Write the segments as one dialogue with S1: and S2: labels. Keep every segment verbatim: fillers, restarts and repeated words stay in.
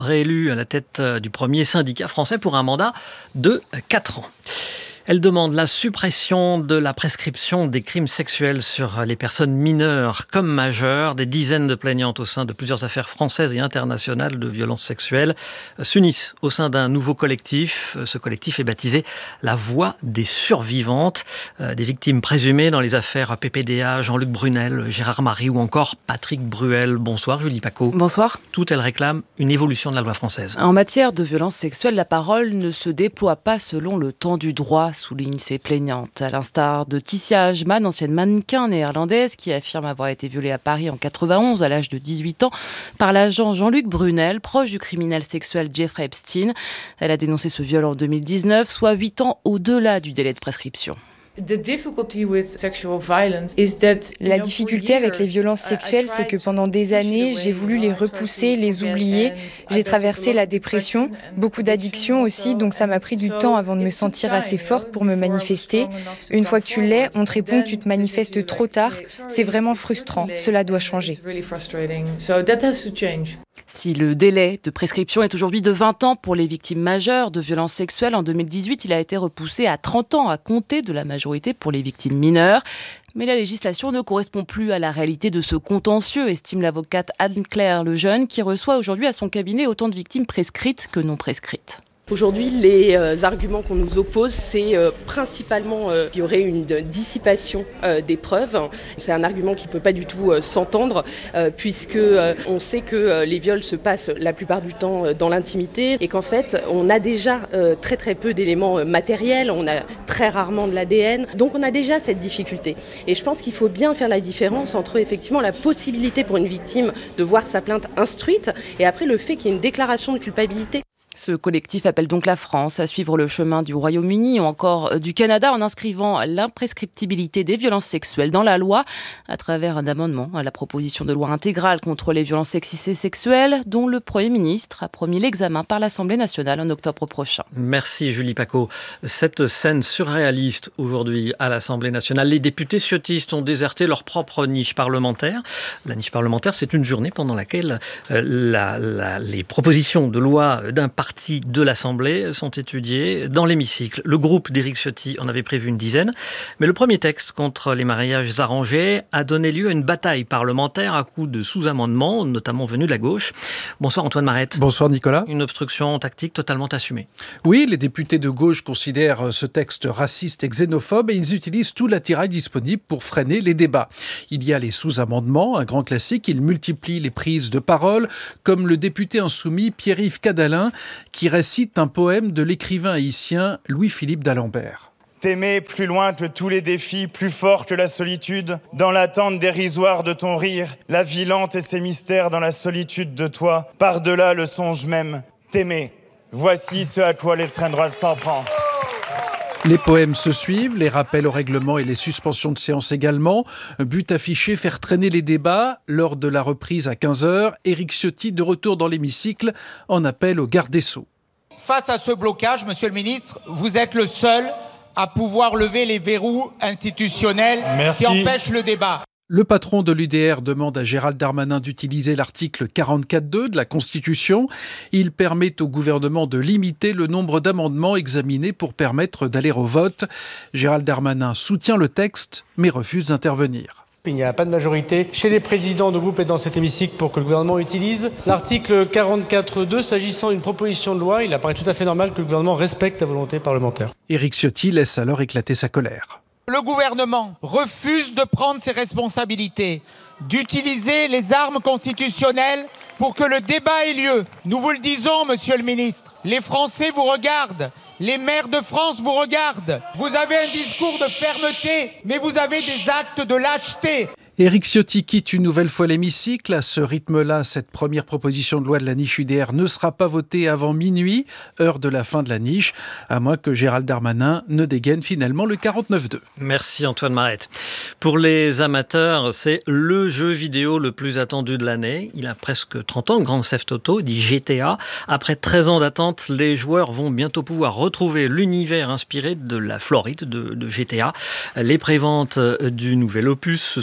S1: Réélue à la tête du premier syndicat français pour un mandat de quatre ans. Elle demande la suppression de la prescription des crimes sexuels sur les personnes mineures comme majeures. Des dizaines de plaignantes au sein de plusieurs affaires françaises et internationales de violences sexuelles s'unissent au sein d'un nouveau collectif. Ce collectif est baptisé La Voix des survivantes, des victimes présumées dans les affaires P P D A, Jean-Luc Brunel, Gérard Marie ou encore Patrick Bruel. Bonsoir Julie Pacaud.
S2: Bonsoir.
S1: Toutes elles réclament une évolution de la loi française.
S2: En matière de violences sexuelles, la parole ne se déploie pas selon le temps du droit, soulignent ces plaignantes. À l'instar de Tissia Hajman, ancienne mannequin néerlandaise qui affirme avoir été violée à Paris en quatre-vingt-onze à l'âge de dix-huit ans par l'agent Jean-Luc Brunel, proche du criminel sexuel Jeffrey Epstein. Elle a dénoncé ce viol en deux mille dix-neuf, soit huit ans au-delà du délai de prescription.
S3: La difficulté avec les violences sexuelles, c'est que pendant des années, j'ai voulu les repousser, les oublier. J'ai traversé la dépression, beaucoup d'addictions aussi, donc ça m'a pris du temps avant de me sentir assez forte pour me manifester. Une fois que tu l'es, on te répond que tu te manifestes trop tard. C'est vraiment frustrant, cela doit changer.
S2: Si le délai de prescription est aujourd'hui de vingt ans pour les victimes majeures de violences sexuelles, en deux mille dix-huit, il a été repoussé à trente ans à compter de la majorité pour les victimes mineures. Mais la législation ne correspond plus à la réalité de ce contentieux, estime l'avocate Anne-Claire Lejeune, qui reçoit aujourd'hui à son cabinet autant de victimes prescrites que non prescrites.
S4: Aujourd'hui, les euh, arguments qu'on nous oppose, c'est euh, principalement euh, qu'il y aurait une dissipation euh, des preuves. C'est un argument qui ne peut pas du tout euh, s'entendre, euh, puisque euh, on sait que euh, les viols se passent la plupart du temps euh, dans l'intimité et qu'en fait, on a déjà euh, très très peu d'éléments euh, matériels, on a très rarement de l'A D N, donc on a déjà cette difficulté. Et je pense qu'il faut bien faire la différence entre effectivement la possibilité pour une victime de voir sa plainte instruite et après le fait qu'il y ait une déclaration de culpabilité.
S2: Ce collectif appelle donc la France à suivre le chemin du Royaume-Uni ou encore du Canada en inscrivant l'imprescriptibilité des violences sexuelles dans la loi à travers un amendement à la proposition de loi intégrale contre les violences sexistes et sexuelles dont le Premier ministre a promis l'examen par l'Assemblée nationale en octobre prochain.
S1: Merci Julie Pacaud. Cette scène surréaliste aujourd'hui à l'Assemblée nationale. Les députés ciotistes ont déserté leur propre niche parlementaire. La niche parlementaire, c'est une journée pendant laquelle euh, la, la, les propositions de loi d'un partie de l'Assemblée sont étudiées dans l'hémicycle. Le groupe d'Éric Ciotti en avait prévu une dizaine, mais le premier texte contre les mariages arrangés a donné lieu à une bataille parlementaire à coups de sous-amendements, notamment venus de la gauche. Bonsoir Antoine Marette.
S5: Bonsoir Nicolas.
S1: Une obstruction tactique totalement assumée.
S5: Oui, les députés de gauche considèrent ce texte raciste et xénophobe et ils utilisent tout l'attirail disponible pour freiner les débats. Il y a les sous-amendements, un grand classique, ils multiplient les prises de parole, comme le député insoumis Pierre-Yves Cadalin, qui récite un poème de l'écrivain haïtien Louis-Philippe d'Alembert.
S6: T'aimer plus loin que tous les défis, plus fort que la solitude, dans l'attente dérisoire de ton rire, la vie lente et ses mystères dans la solitude de toi, par-delà le songe même, t'aimer. Voici ce à quoi l'extrême droite s'en prend.
S5: Les poèmes se suivent, les rappels au règlement et les suspensions de séance également. But affiché, faire traîner les débats. Lors de la reprise à quinze heures, Éric Ciotti, de retour dans l'hémicycle, en appelle au garde des Sceaux.
S7: Face à ce blocage, monsieur le ministre, vous êtes le seul à pouvoir lever les verrous institutionnels
S6: Merci.
S7: Qui empêchent le débat.
S5: Le patron de l'U D R demande à Gérald Darmanin d'utiliser l'article quarante-quatre deux de la Constitution. Il permet au gouvernement de limiter le nombre d'amendements examinés pour permettre d'aller au vote. Gérald Darmanin soutient le texte, mais refuse d'intervenir.
S8: Il n'y a pas de majorité chez les présidents de groupe et dans cet hémicycle pour que le gouvernement utilise l'article quarante-quatre deux s'agissant d'une proposition de loi. Il apparaît tout à fait normal que le gouvernement respecte la volonté parlementaire.
S5: Éric Ciotti laisse alors éclater sa colère.
S7: Le gouvernement refuse de prendre ses responsabilités, d'utiliser les armes constitutionnelles pour que le débat ait lieu. Nous vous le disons, monsieur le ministre, les Français vous regardent, les maires de France vous regardent. Vous avez un discours de fermeté, mais vous avez des actes de lâcheté.
S5: Éric Ciotti quitte une nouvelle fois l'hémicycle. À ce rythme-là, cette première proposition de loi de la niche U D R ne sera pas votée avant minuit, heure de la fin de la niche, à moins que Gérald Darmanin ne dégaine finalement le quarante-neuf deux.
S1: Merci Antoine Marette. Pour les amateurs, c'est le jeu vidéo le plus attendu de l'année. Il a presque trente ans, Grand Theft Auto, dit G T A. Après treize ans d'attente, les joueurs vont bientôt pouvoir retrouver l'univers inspiré de la Floride de, de G T A. Les préventes du nouvel opus se sont ouvertes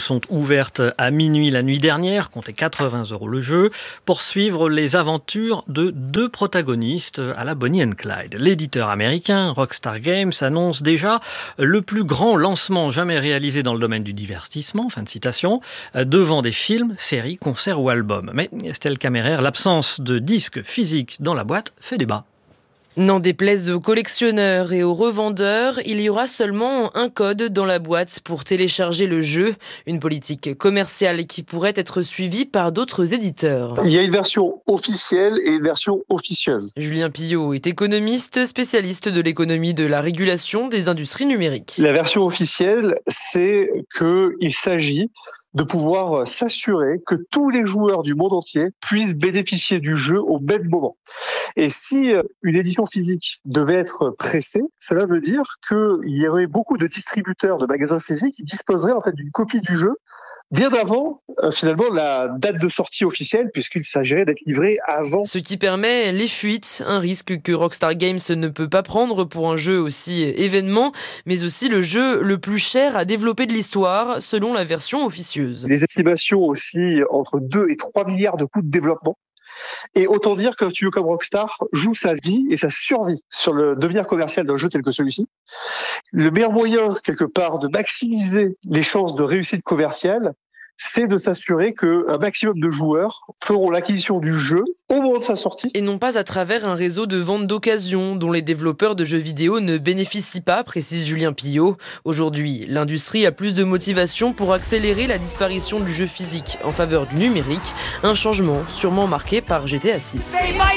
S1: découverte à minuit la nuit dernière, comptez quatre-vingts euros le jeu, pour suivre les aventures de deux protagonistes à la Bonnie and Clyde. L'éditeur américain Rockstar Games annonce déjà le plus grand lancement jamais réalisé dans le domaine du divertissement, fin de citation, devant des films, séries, concerts ou albums. Mais Estelle Caméraire, l'absence de disques physiques dans la boîte fait débat.
S2: N'en déplaise aux collectionneurs et aux revendeurs, il y aura seulement un code dans la boîte pour télécharger le jeu. Une politique commerciale qui pourrait être suivie par d'autres éditeurs.
S9: Il y a une version officielle et une version officieuse.
S2: Julien Pillot est économiste, spécialiste de l'économie de la régulation des industries numériques.
S9: La version officielle, c'est qu'il s'agit de pouvoir s'assurer que tous les joueurs du monde entier puissent bénéficier du jeu au même moment. Et si une édition physique devait être pressée, cela veut dire qu'il y aurait beaucoup de distributeurs de magasins physiques qui disposeraient en fait d'une copie du jeu bien avant, euh, finalement, la date de sortie officielle, puisqu'il s'agirait d'être livré avant.
S2: Ce qui permet les fuites, un risque que Rockstar Games ne peut pas prendre pour un jeu aussi événement, mais aussi le jeu le plus cher à développer de l'histoire, selon la version officieuse.
S9: Des estimations aussi entre deux et trois milliards de coûts de développement. Et autant dire qu'un studio comme Rockstar joue sa vie et sa survie sur le devenir commercial d'un jeu tel que celui-ci. Le meilleur moyen, quelque part, de maximiser les chances de réussite commerciale, c'est de s'assurer qu'un maximum de joueurs feront l'acquisition du jeu au moment de sa sortie.
S2: Et non pas à travers un réseau de vente d'occasion dont les développeurs de jeux vidéo ne bénéficient pas, précise Julien Pillot. Aujourd'hui, l'industrie a plus de motivation pour accélérer la disparition du jeu physique en faveur du numérique, un changement sûrement marqué par G T A six.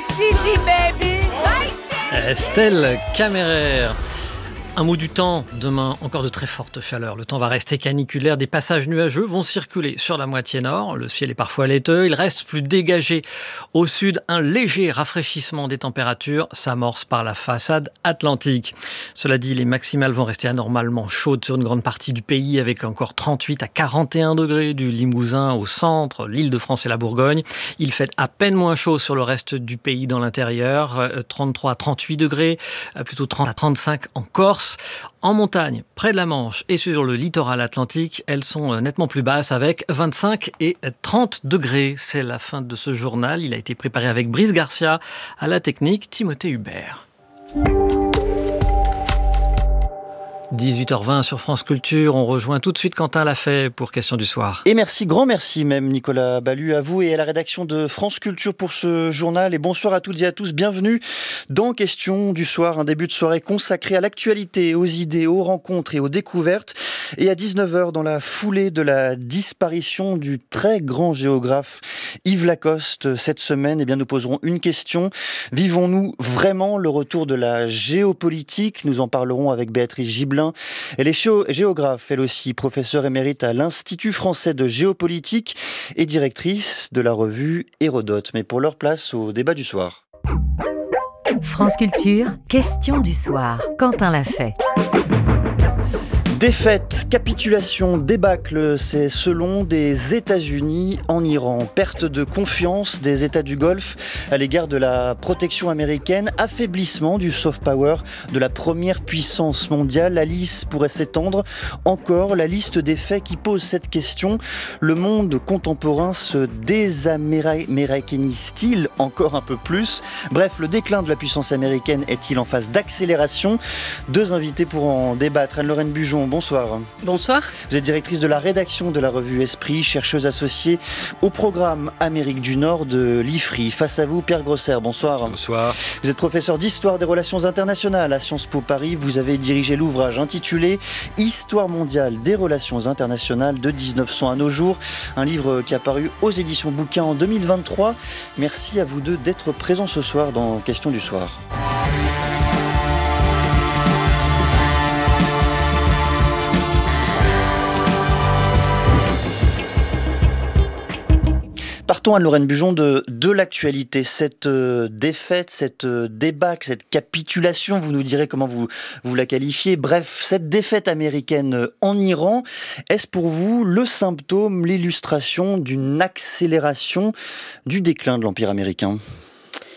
S1: Estelle Caméraire. Un mot du temps, demain encore de très fortes chaleurs. Le temps va rester caniculaire, des passages nuageux vont circuler sur la moitié nord. Le ciel est parfois laiteux, il reste plus dégagé. Au sud, un léger rafraîchissement des températures s'amorce par la façade atlantique. Cela dit, les maximales vont rester anormalement chaudes sur une grande partie du pays avec encore trente-huit à quarante et un degrés du Limousin au centre, l'Île-de-France et la Bourgogne. Il fait à peine moins chaud sur le reste du pays dans l'intérieur, trente-trois à trente-huit degrés, plutôt trente à trente-cinq en Corse. En montagne, près de la Manche et sur le littoral atlantique, elles sont nettement plus basses avec vingt-cinq et trente degrés. C'est la fin de ce journal. Il a été préparé avec Brice Garcia, à la technique Timothée Hubert. dix-huit heures vingt sur France Culture, on rejoint tout de suite Quentin Lafay pour Question du soir.
S10: Et merci, grand merci même Nicolas Ballu, à vous et à la rédaction de France Culture pour ce journal. Et bonsoir à toutes et à tous, bienvenue dans Question du soir, un début de soirée consacré à l'actualité, aux idées, aux rencontres et aux découvertes. Et à dix-neuf heures, dans la foulée de la disparition du très grand géographe Yves Lacoste cette semaine, eh bien nous poserons une question. Vivons-nous vraiment le retour de la géopolitique ? Nous en parlerons avec Béatrice Gibelin. Elle est géographe, elle aussi, professeure émérite à l'Institut français de géopolitique et directrice de la revue Hérodote. Mais pour leur place au débat du soir.
S11: France Culture, Question du soir. Quentin Lafay.
S10: Défaite, capitulation, débâcle, c'est selon des États-Unis en Iran. Perte de confiance des États du Golfe à l'égard de la protection américaine, affaiblissement du soft power de la première puissance mondiale. La liste pourrait s'étendre encore, la liste des faits qui pose cette question. Le monde contemporain se désaméricanise-t-il encore un peu plus ? Bref, le déclin de la puissance américaine est-il en phase d'accélération ? Deux invités pour en débattre. Anne-Lorraine Bujon, bonsoir.
S12: Bonsoir.
S10: Vous êtes directrice de la rédaction de la revue Esprit, chercheuse associée au programme Amérique du Nord de l'I F R I. Face à vous, Pierre Grosser, bonsoir.
S13: Bonsoir.
S10: Vous êtes professeur d'histoire des relations internationales à Sciences Po Paris. Vous avez dirigé l'ouvrage intitulé Histoire mondiale des relations internationales de dix-neuf cents à nos jours, un livre qui a paru aux éditions Bouquin en deux mille vingt-trois. Merci à vous deux d'être présents ce soir dans Question du soir. Partons, Anne-Lorraine Bujon, de, de l'actualité. Cette euh, défaite, cette euh, débâcle, cette capitulation, vous nous direz comment vous, vous la qualifiez. Bref, cette défaite américaine en Iran, est-ce pour vous le symptôme, l'illustration d'une accélération du déclin de l'Empire américain ?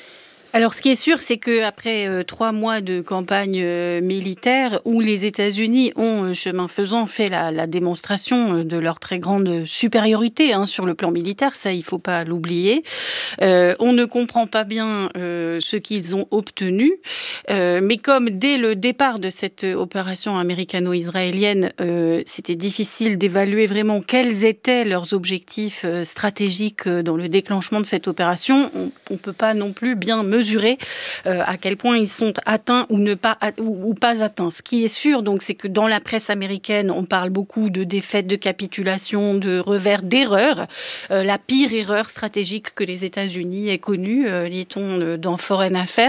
S12: Alors, ce qui est sûr, c'est qu'après euh, trois mois de campagne euh, militaire, où les États-Unis ont, euh, chemin faisant, fait la, la démonstration de leur très grande supériorité hein, sur le plan militaire, ça, il ne faut pas l'oublier. Euh, on ne comprend pas bien euh, ce qu'ils ont obtenu, euh, mais comme dès le départ de cette opération américano-israélienne, euh, c'était difficile d'évaluer vraiment quels étaient leurs objectifs euh, stratégiques euh, dans le déclenchement de cette opération, on ne peut pas non plus bien mesurer mesurer euh, à quel point ils sont atteints ou, ne pas, ou, ou pas atteints. Ce qui est sûr, donc, c'est que dans la presse américaine, on parle beaucoup de défaites, de capitulation, de revers, d'erreurs. Euh, la pire erreur stratégique que les États-Unis aient connue, euh, lit-on dans Foreign Affairs.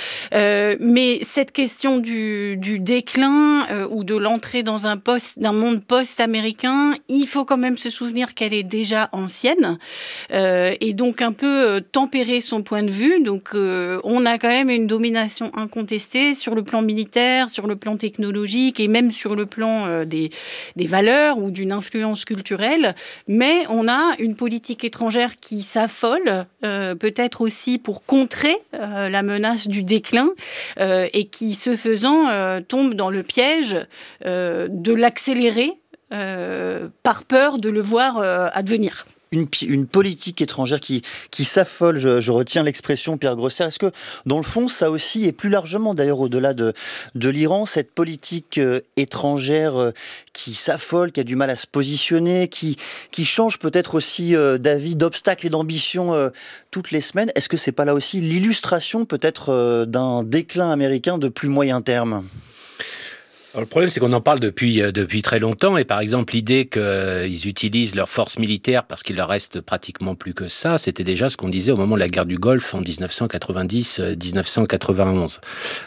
S12: Euh, mais cette question du, du déclin euh, ou de l'entrée dans un, post, d'un monde post-américain, il faut quand même se souvenir qu'elle est déjà ancienne euh, et donc un peu euh, tempérer son point de vue. Donc, euh, on a quand même une domination incontestée sur le plan militaire, sur le plan technologique et même sur le plan euh, des, des valeurs ou d'une influence culturelle. Mais on a une politique étrangère qui s'affole, euh, peut-être aussi pour contrer euh, la menace du déclin euh, et qui, ce faisant, euh, tombe dans le piège euh, de l'accélérer euh, par peur de le voir euh, advenir.
S10: Une, une politique étrangère qui, qui s'affole, je, je retiens l'expression, Pierre Grosser. Est-ce que, dans le fond, ça aussi, et plus largement d'ailleurs au-delà de, de l'Iran, cette politique euh, étrangère euh, qui s'affole, qui a du mal à se positionner, qui, qui change peut-être aussi euh, d'avis, d'obstacles et d'ambition euh, toutes les semaines, est-ce que c'est pas là aussi l'illustration peut-être euh, d'un déclin américain de plus moyen terme ?
S13: Alors, le problème, c'est qu'on en parle depuis, euh, depuis très longtemps. Et par exemple, l'idée qu'ils euh, utilisent leurs forces militaires parce qu'il leur reste pratiquement plus que ça, c'était déjà ce qu'on disait au moment de la guerre du Golfe en dix-neuf cent quatre-vingt-dix dix-neuf cent quatre-vingt-onze.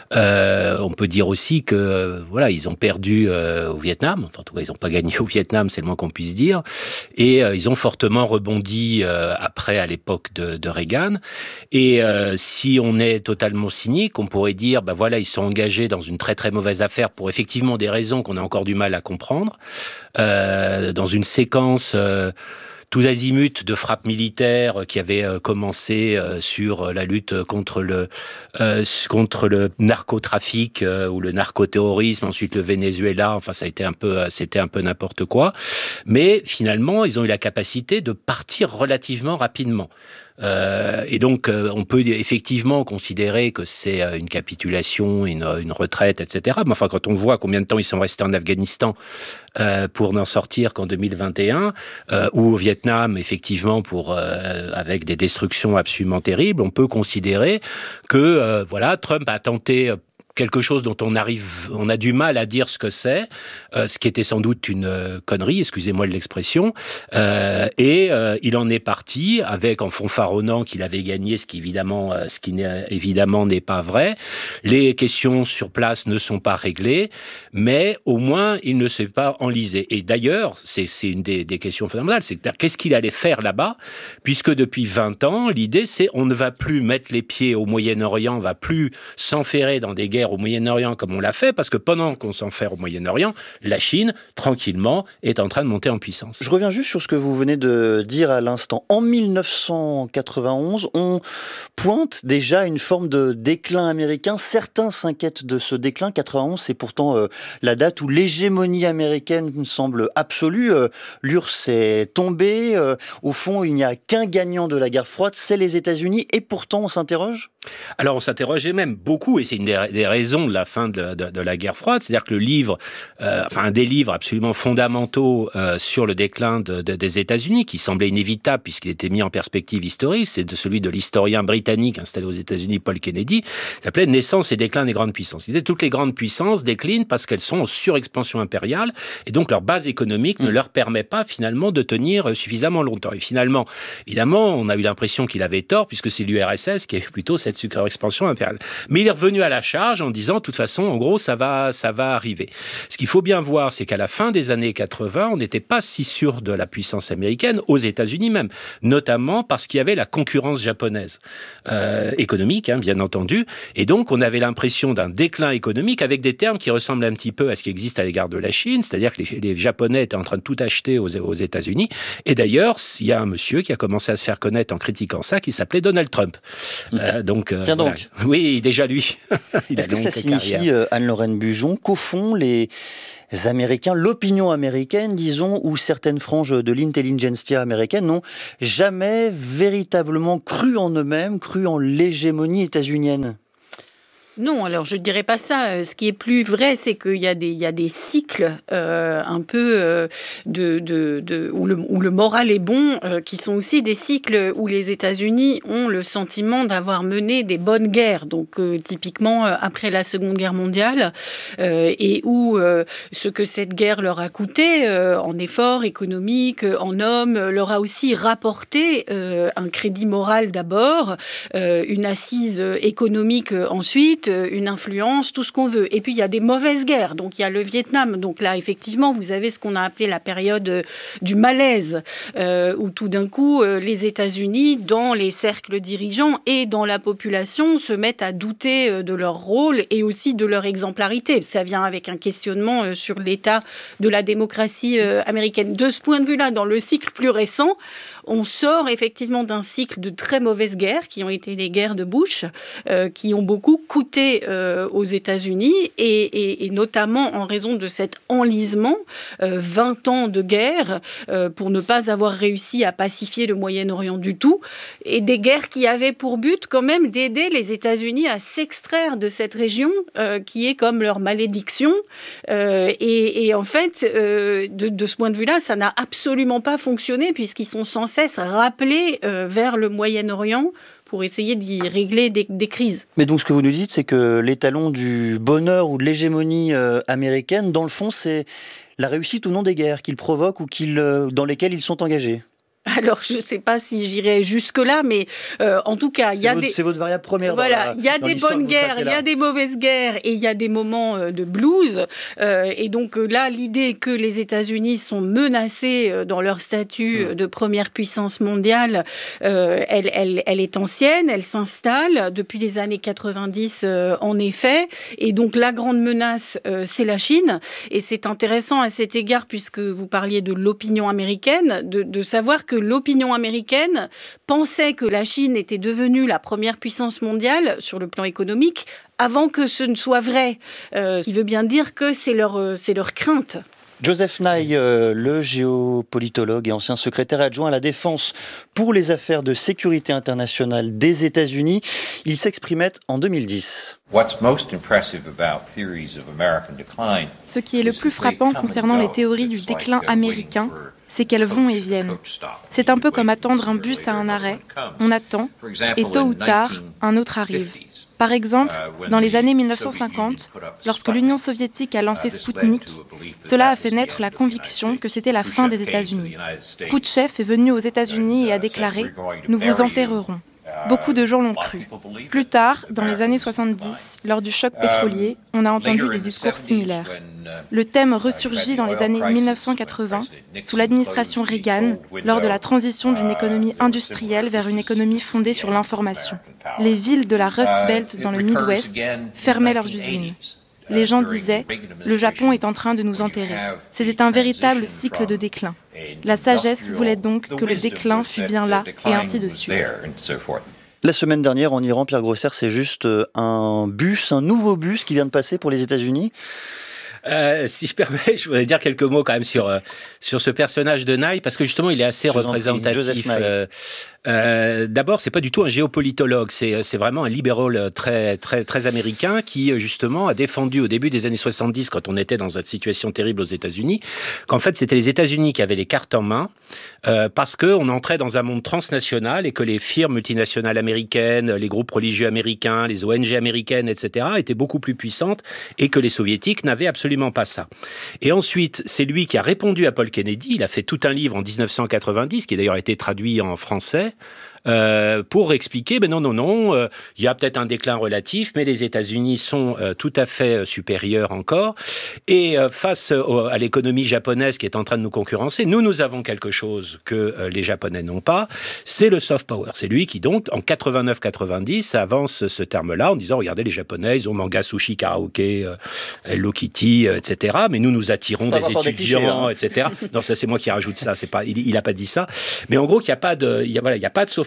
S13: Euh, on peut dire aussi que euh, voilà, ils ont perdu euh, au Vietnam. Enfin, en tout cas, ils n'ont pas gagné au Vietnam, c'est le moins qu'on puisse dire. Et euh, ils ont fortement rebondi euh, après, à l'époque de, de Reagan. Et euh, si on est totalement cynique, on pourrait dire, ben voilà, ils sont engagés dans une très très mauvaise affaire pour effectivement des raisons qu'on a encore du mal à comprendre, euh, dans une séquence euh, tous azimuts de frappes militaires qui avaient euh, commencé euh, sur la lutte contre le, euh, contre le narcotrafic euh, ou le narcoterrorisme, ensuite le Venezuela, enfin ça a été un peu, c'était un peu n'importe quoi, mais finalement ils ont eu la capacité de partir relativement rapidement. Euh, et donc, euh, on peut effectivement considérer que c'est euh, une capitulation, une, une retraite, et cetera. Mais enfin, quand on voit combien de temps ils sont restés en Afghanistan euh, pour n'en sortir qu'en deux mille vingt et un, euh, ou au Vietnam, effectivement, pour euh, avec des destructions absolument terribles, on peut considérer que euh, voilà, Trump a tenté quelque chose dont on arrive, on a du mal à dire ce que c'est, euh, ce qui était sans doute une euh, connerie, excusez-moi de l'expression, euh, et euh, il en est parti avec en fanfaronnant qu'il avait gagné, ce qui évidemment, euh, ce qui n'est, évidemment n'est pas vrai. Les questions sur place ne sont pas réglées, mais au moins il ne s'est pas enlisé. Et d'ailleurs, c'est, c'est une des, des questions fondamentales, c'est qu'est-ce qu'il allait faire là-bas, puisque depuis vingt ans, l'idée c'est on ne va plus mettre les pieds au Moyen-Orient, on ne va plus s'enferrer dans des guerres au Moyen-Orient comme on l'a fait, parce que pendant qu'on s'enferre au Moyen-Orient, la Chine, tranquillement, est en train de monter en puissance.
S10: Je reviens juste sur ce que vous venez de dire à l'instant. En mille neuf cent quatre-vingt-onze, on pointe déjà une forme de déclin américain. Certains s'inquiètent de ce déclin. quatre-vingt-onze, c'est pourtant euh, la date où l'hégémonie américaine semble absolue. Euh, L'U R S S est tombée. Euh, au fond, il n'y a qu'un gagnant de la guerre froide, c'est les États-Unis. Et pourtant, on s'interroge ?
S13: Alors, on s'interrogeait même beaucoup, et c'est une des, des raisons de la fin de, de, de la guerre froide, c'est-à-dire que le livre, euh, enfin un des livres absolument fondamentaux euh, sur le déclin de, de, des États-Unis, qui semblait inévitable puisqu'il était mis en perspective historique, c'est de celui de l'historien britannique installé aux États-Unis, Paul Kennedy, qui s'appelait « Naissance et déclin des grandes puissances ». Il disait toutes les grandes puissances déclinent parce qu'elles sont en surexpansion impériale, et donc leur base économique mmh. ne leur permet pas finalement de tenir suffisamment longtemps. Et finalement, évidemment, on a eu l'impression qu'il avait tort, puisque c'est l'U R S S qui est plutôt cette surexpansion impériale. Mais il est revenu à la charge en disant, de toute façon, en gros, ça va, ça va arriver. Ce qu'il faut bien voir, c'est qu'à la fin des années quatre-vingts, on n'était pas si sûr de la puissance américaine, aux États-Unis même, notamment parce qu'il y avait la concurrence japonaise, euh, économique, hein, bien entendu, et donc on avait l'impression d'un déclin économique avec des termes qui ressemblent un petit peu à ce qui existe à l'égard de la Chine, c'est-à-dire que les, les Japonais étaient en train de tout acheter aux, aux États-Unis, et d'ailleurs, il y a un monsieur qui a commencé à se faire connaître en critiquant ça, qui s'appelait Donald Trump. Euh, donc Donc, euh,
S10: Tiens
S13: voilà.
S10: donc.
S13: Oui, déjà lui.
S10: Est-ce que ça signifie, euh, Anne-Lorraine Bujon, qu'au fond, les Américains, l'opinion américaine, disons, ou certaines franges de l'intelligentsia américaine n'ont jamais véritablement cru en eux-mêmes, cru en l'hégémonie états-unienne?
S12: Non, alors je ne dirais pas ça. Ce qui est plus vrai, c'est qu'il y a des, il y a des cycles euh, un peu euh, de, de, de, où, le, où le moral est bon, euh, qui sont aussi des cycles où les États-Unis ont le sentiment d'avoir mené des bonnes guerres, donc euh, typiquement euh, après la Seconde Guerre mondiale, euh, et où euh, ce que cette guerre leur a coûté euh, en efforts économiques, en hommes, leur a aussi rapporté euh, un crédit moral d'abord, euh, une assise économique ensuite, une influence, tout ce qu'on veut. Et puis, il y a des mauvaises guerres. Donc, il y a le Vietnam. Donc là, effectivement, vous avez ce qu'on a appelé la période du malaise, euh, où tout d'un coup, euh, les États-Unis, dans les cercles dirigeants et dans la population, se mettent à douter euh, de leur rôle et aussi de leur exemplarité. Ça vient avec un questionnement euh, sur l'état de la démocratie euh, américaine. De ce point de vue-là, dans le cycle plus récent, on sort effectivement d'un cycle de très mauvaises guerres, qui ont été les guerres de Bush, euh, qui ont beaucoup coûté euh, aux États-Unis, et, et, et notamment en raison de cet enlisement, euh, vingt ans de guerre, euh, pour ne pas avoir réussi à pacifier le Moyen-Orient du tout, et des guerres qui avaient pour but quand même d'aider les États-Unis à s'extraire de cette région, euh, qui est comme leur malédiction. Euh, et, et en fait, euh, de, de ce point de vue-là, ça n'a absolument pas fonctionné, puisqu'ils sont censés rappeler euh, vers le Moyen-Orient pour essayer d'y régler des, des crises.
S10: Mais donc ce que vous nous dites, c'est que l'étalon du bonheur ou de l'hégémonie euh, américaine, dans le fond, c'est la réussite ou non des guerres qu'ils provoquent ou qu'ils, euh, dans lesquelles ils sont engagés.
S12: Alors, je ne sais pas si j'irai jusque-là, mais euh, en tout cas, il y a
S10: votre,
S12: des...
S10: C'est votre variable première.
S12: Voilà, il y a des bonnes guerres, il y a des mauvaises guerres, et il y a des moments euh, de blues. Euh, et donc euh, là, l'idée que les États-Unis sont menacés euh, dans leur statut mmh. de première puissance mondiale, euh, elle, elle, elle est ancienne, elle s'installe depuis les années quatre-vingt-dix, euh, en effet. Et donc la grande menace, euh, c'est la Chine. Et c'est intéressant à cet égard, puisque vous parliez de l'opinion américaine, de, de savoir que l'opinion américaine pensait que la Chine était devenue la première puissance mondiale sur le plan économique avant que ce ne soit vrai. Euh, ce qui veut bien dire que c'est leur, euh, c'est leur crainte.
S10: Joseph Nye, euh, le géopolitologue et ancien secrétaire adjoint à la défense pour les affaires de sécurité internationale des États-Unis, il s'exprimait en deux mille dix.
S14: Ce qui est le plus frappant concernant les théories du déclin américain, c'est qu'elles vont et viennent. C'est un peu comme attendre un bus à un arrêt. On attend, et tôt ou tard, un autre arrive. Par exemple, dans les années mille neuf cent cinquante, lorsque l'Union soviétique a lancé Spoutnik, cela a fait naître la conviction que c'était la fin des États-Unis. Khrouchtchev est venu aux États-Unis et a déclaré « Nous vous enterrerons ». Beaucoup de gens l'ont cru. Plus tard, dans les années soixante-dix, lors du choc pétrolier, on a entendu des discours similaires. Le thème ressurgit dans les années mille neuf cent quatre-vingts, sous l'administration Reagan, lors de la transition d'une économie industrielle vers une économie fondée sur l'information. Les villes de la Rust Belt dans le Midwest fermaient leurs usines. Les gens disaient « Le Japon est en train de nous enterrer ». C'était un véritable cycle de déclin. La sagesse voulait donc que le déclin fût bien là, et ainsi de suite.
S10: La semaine dernière, en Iran, Pierre Grosser, c'est juste un bus, un nouveau bus qui vient de passer pour les États-Unis.
S13: Euh, si je permets, je voudrais dire quelques mots quand même sur euh, sur ce personnage de Nye, parce que justement, il est assez je représentatif. Euh, euh, D'abord, c'est pas du tout un géopolitologue, c'est c'est vraiment un libéral très très très américain qui justement a défendu au début des années soixante-dix, quand on était dans une situation terrible aux États-Unis, qu'en fait c'était les États-Unis qui avaient les cartes en main, euh, parce que on entrait dans un monde transnational et que les firmes multinationales américaines, les groupes religieux américains, les O N G américaines, et cetera, étaient beaucoup plus puissantes et que les soviétiques n'avaient absolument pas ça. Et ensuite, c'est lui qui a répondu à Paul Kennedy. Il a fait tout un livre en dix-neuf cent quatre-vingt-dix, qui a d'ailleurs été traduit en français, Euh, pour expliquer, ben non, non, non, il euh, y a peut-être un déclin relatif, mais les États-Unis sont euh, tout à fait euh, supérieurs encore. Et euh, face euh, à l'économie japonaise qui est en train de nous concurrencer, nous, nous avons quelque chose que euh, les Japonais n'ont pas, c'est le soft power. C'est lui qui, donc, en quatre-vingt-neuf quatre-vingt-dix, avance ce terme-là en disant, regardez, les Japonais, ils ont manga, sushi, karaoké, euh, Hello Kitty, euh, et cetera. Mais nous, nous attirons des étudiants, des clichés, hein. et cetera. Non, ça, c'est moi qui rajoute ça. C'est pas, il, il a pas dit ça. Mais en gros, qu'il n'y a pas de, il y a, voilà, il y a pas de soft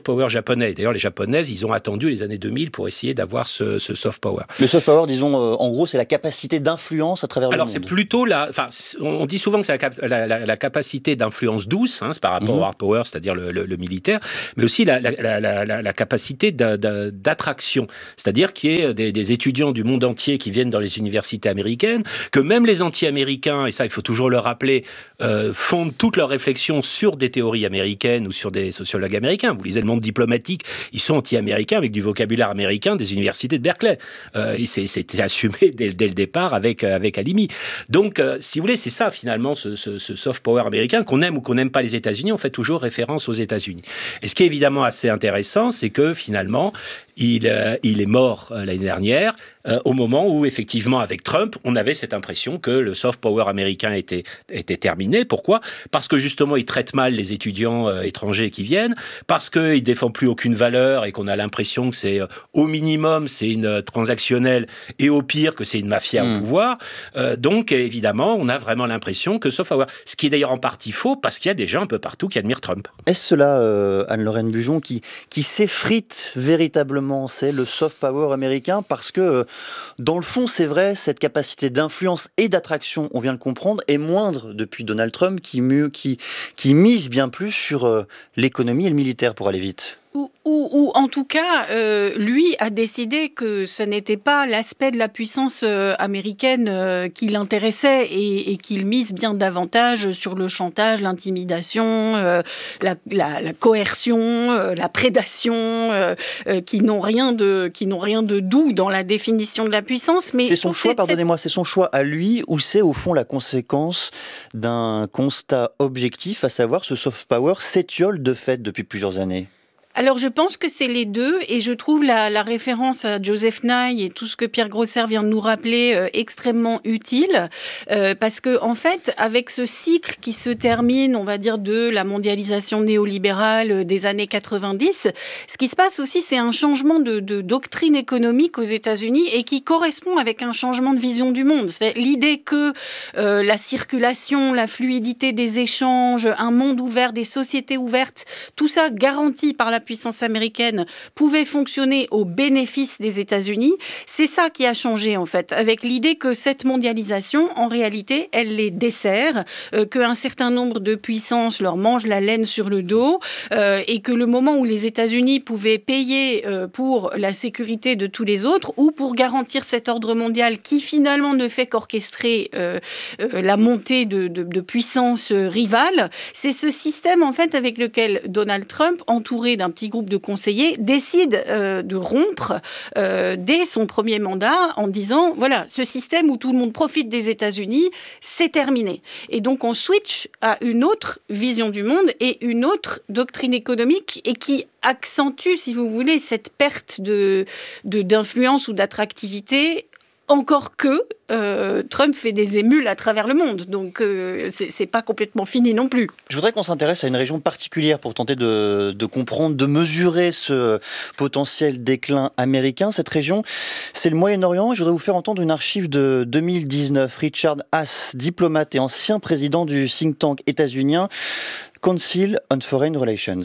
S13: power japonais. D'ailleurs, les Japonaises, ils ont attendu les années deux mille pour essayer d'avoir ce, ce soft power.
S10: Le soft power, disons, euh, en gros, c'est la capacité d'influence à travers
S13: Alors,
S10: le monde.
S13: Alors, c'est plutôt la... Enfin, on dit souvent que c'est la, cap, la, la, la capacité d'influence douce, hein, c'est par rapport mmh. au hard power, c'est-à-dire le, le, le militaire, mais aussi la, la, la, la, la, la capacité de, de, d'attraction. C'est-à-dire qu'il y ait des, des étudiants du monde entier qui viennent dans les universités américaines, que même les anti-américains, et ça, il faut toujours le rappeler, euh, fondent toutes leurs réflexions sur des théories américaines ou sur des sociologues américains. Vous lisez le Monde diplomatique, ils sont anti-américains avec du vocabulaire américain des universités de Berkeley. Euh, et c'est, c'était assumé dès, dès le départ avec, avec Halimi. Donc, euh, si vous voulez, c'est ça finalement, ce, ce, ce soft power américain, qu'on aime ou qu'on n'aime pas les États-Unis, on fait toujours référence aux États-Unis. Et ce qui est évidemment assez intéressant, c'est que finalement, il, euh, il est mort euh, l'année dernière, euh, au moment où, effectivement, avec Trump, on avait cette impression que le soft power américain était, était terminé. Pourquoi ? Parce que, justement, il traite mal les étudiants euh, étrangers qui viennent, parce qu'il ne défend plus aucune valeur et qu'on a l'impression que c'est, euh, au minimum, c'est une euh, transactionnelle, et au pire, que c'est une mafia mmh. au pouvoir. Euh, donc, évidemment, on a vraiment l'impression que soft power... Ce qui est d'ailleurs en partie faux, parce qu'il y a des gens un peu partout qui admirent Trump.
S10: Est-ce cela, euh, Anne-Lorraine Bujon, qui, qui s'effrite véritablement ? C'est le soft power américain, parce que dans le fond, c'est vrai, cette capacité d'influence et d'attraction, on vient de le comprendre, est moindre depuis Donald Trump, qui, qui, qui mise bien plus sur euh, l'économie et le militaire pour aller vite.
S12: Ou, ou, ou en tout cas, euh, lui a décidé que ce n'était pas l'aspect de la puissance euh, américaine euh, qui l'intéressait et, et qu'il mise bien davantage sur le chantage, l'intimidation, euh, la, la, la coercion, euh, la prédation, euh, euh, qui n'ont rien de, qui n'ont rien de doux dans la définition de la puissance. Mais
S10: c'est son choix, pardonnez-moi, c'est son choix à lui, ou c'est au fond la conséquence d'un constat objectif, à savoir ce soft power s'étiole de fait depuis plusieurs années?
S12: Alors, je pense que c'est les deux, et je trouve la, la référence à Joseph Nye et tout ce que Pierre Grosser vient de nous rappeler euh, extrêmement utile, euh, parce que en fait, avec ce cycle qui se termine, on va dire, de la mondialisation néolibérale des années quatre-vingt-dix, ce qui se passe aussi, c'est un changement de, de doctrine économique aux États-Unis et qui correspond avec un changement de vision du monde. C'est l'idée que euh, la circulation, la fluidité des échanges, un monde ouvert, des sociétés ouvertes, tout ça garanti par la puissance américaine pouvait fonctionner au bénéfice des États-Unis. C'est ça qui a changé, en fait, avec l'idée que cette mondialisation, en réalité, elle les dessert, euh, qu'un certain nombre de puissances leur mangent la laine sur le dos, euh, et que le moment où les États-Unis pouvaient payer euh, pour la sécurité de tous les autres, ou pour garantir cet ordre mondial qui, finalement, ne fait qu'orchestrer euh, euh, la montée de, de, de puissances rivales, c'est ce système, en fait, avec lequel Donald Trump, entouré d'un petit groupe de conseillers, décide euh, de rompre euh, dès son premier mandat en disant, voilà, ce système où tout le monde profite des États-Unis, c'est terminé. Et donc on switch à une autre vision du monde et une autre doctrine économique, et qui accentue, si vous voulez, cette perte de, de, d'influence ou d'attractivité. Encore que euh, Trump fait des émules à travers le monde, donc euh, c'est, c'est pas complètement fini non plus.
S10: Je voudrais qu'on s'intéresse à une région particulière pour tenter de, de comprendre, de mesurer ce potentiel déclin américain. Cette région, c'est le Moyen-Orient. Je voudrais vous faire entendre une archive de deux mille dix-neuf. Richard Haass, diplomate et ancien président du think tank états-unien Council on Foreign Relations.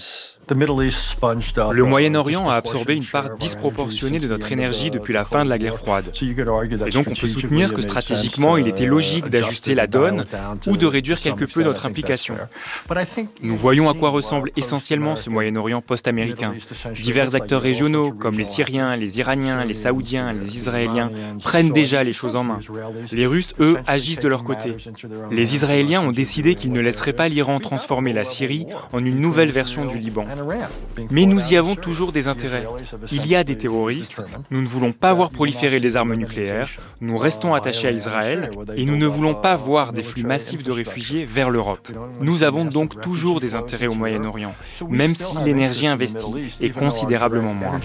S15: Le Moyen-Orient a absorbé une part disproportionnée de notre énergie depuis la fin de la guerre froide. Et donc on peut soutenir que stratégiquement il était logique d'ajuster la donne ou de réduire quelque peu notre implication. Nous voyons à quoi ressemble essentiellement ce Moyen-Orient post-américain. Divers acteurs régionaux comme les Syriens, les Iraniens, les Saoudiens, les Israéliens prennent déjà les choses en main. Les Russes, eux, agissent de leur côté. Les Israéliens ont décidé qu'ils ne laisseraient pas l'Iran transformer la Syrie en une nouvelle version du Liban. Mais nous y avons toujours des intérêts. Il y a des terroristes, nous ne voulons pas voir proliférer les armes nucléaires, nous restons attachés à Israël et nous ne voulons pas voir des flux massifs de réfugiés vers l'Europe. Nous avons donc toujours des intérêts au Moyen-Orient, même si l'énergie investie est considérablement moindre.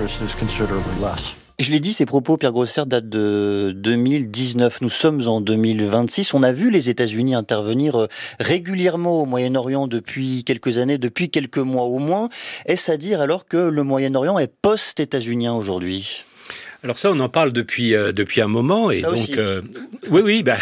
S10: Je l'ai dit, ces propos, Pierre Grosser, datent de deux mille dix-neuf. Nous sommes en deux mille vingt-six. On a vu les États-Unis intervenir régulièrement au Moyen-Orient depuis quelques années, depuis quelques mois au moins. Est-ce à dire alors que le Moyen-Orient est post-états-unien aujourd'hui ?
S13: Alors ça, on en parle depuis, euh, depuis un moment. Et
S10: ça
S13: donc,
S10: aussi.
S13: Euh, Oui, oui, bah,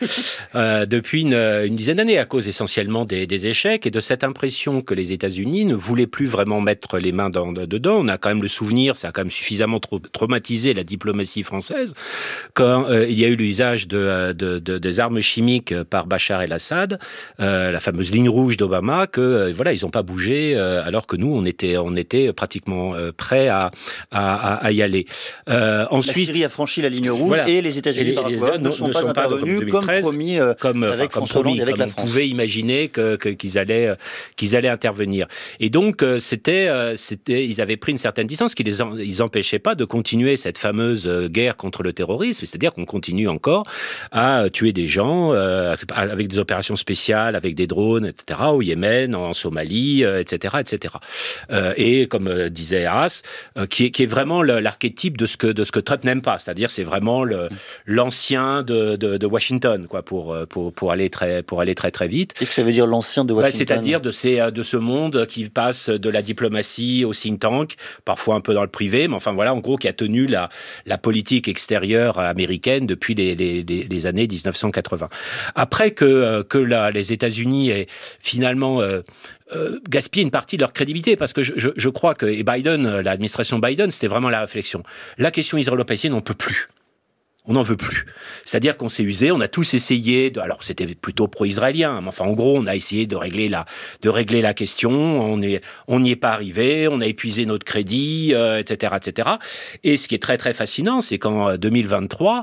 S13: euh, depuis une, une dizaine d'années, à cause essentiellement des, des échecs et de cette impression que les États-Unis ne voulaient plus vraiment mettre les mains dans, dedans. On a quand même le souvenir, ça a quand même suffisamment tra- traumatisé la diplomatie française, quand euh, il y a eu l'usage de, de, de, des armes chimiques par Bachar el-Assad, euh, la fameuse ligne rouge d'Obama, que euh, voilà, ils n'ont pas bougé, euh, alors que nous, on était, on était pratiquement euh, prêts à, à, à y aller. Euh, ensuite,
S10: la Syrie a franchi la ligne rouge voilà. et les États-Unis, Barack Obama, ne sont ne pas sont intervenus comme, comme promis euh,
S13: comme,
S10: avec
S13: enfin,
S10: François Hollande et avec
S13: comme
S10: la France.
S13: On pouvait imaginer que, que, qu'ils, allaient, qu'ils allaient intervenir. Et donc, euh, c'était, euh, c'était, ils avaient pris une certaine distance, qui les en, ils empêchaient pas de continuer cette fameuse guerre contre le terrorisme, c'est-à-dire qu'on continue encore à tuer des gens euh, avec des opérations spéciales, avec des drones, et cetera, au Yémen, en Somalie, euh, et cetera, et cetera. Euh, et comme euh, disait Arras, euh, qui, est, qui est vraiment le, l'archétype de ce que de ce que Trump n'aime pas, c'est-à-dire c'est vraiment le, l'ancien de, de, de Washington, quoi, pour pour pour aller très pour aller très très vite.
S10: Qu'est-ce que ça veut dire l'ancien de Washington ?
S13: Bah, c'est-à-dire de ces de ce monde qui passe de la diplomatie au think tank, parfois un peu dans le privé, mais enfin voilà, en gros, qui a tenu la la politique extérieure américaine depuis les les, les, les années dix-neuf cent quatre-vingts. Après que que la, les États-Unis aient finalement euh, Euh, gaspiller une partie de leur crédibilité, parce que je, je, je crois que, et Biden, l'administration Biden, c'était vraiment la réflexion. La question israélo-palestinienne, on ne peut plus. On n'en veut plus. C'est-à-dire qu'on s'est usé, on a tous essayé, de, alors c'était plutôt pro-israélien, mais enfin en gros on a essayé de régler la, de régler la question, on est, on n'y est pas arrivé, on a épuisé notre crédit, euh, et cetera, et cetera. Et ce qui est très très fascinant, c'est qu'en deux mille vingt-trois,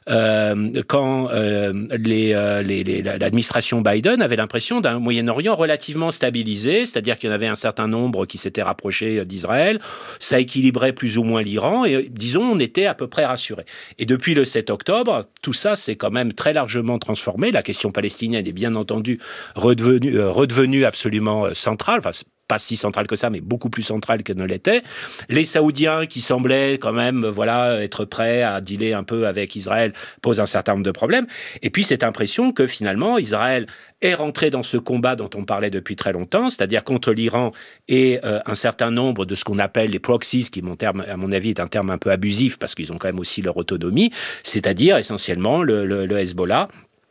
S13: euh, quand euh, les, euh, les, les, l'administration Biden avait l'impression d'un Moyen-Orient relativement stabilisé, c'est-à-dire qu'il y en avait un certain nombre qui s'étaient rapprochés d'Israël, ça équilibrait plus ou moins l'Iran, et disons on était à peu près rassurés. Et depuis le sept octobre, tout ça s'est quand même très largement transformé. La question palestinienne est bien entendu redevenue, euh, redevenue absolument centrale. Enfin, pas si centrale que ça, mais beaucoup plus centrale que ne l'était. Les Saoudiens, qui semblaient quand même, voilà, être prêts à dealer un peu avec Israël, posent un certain nombre de problèmes. Et puis cette impression que finalement Israël est rentré dans ce combat dont on parlait depuis très longtemps, c'est-à-dire contre l'Iran et euh, un certain nombre de ce qu'on appelle les proxies, qui, mon terme, à mon avis, est un terme un peu abusif parce qu'ils ont quand même aussi leur autonomie, c'est-à-dire essentiellement le, le, le Hezbollah.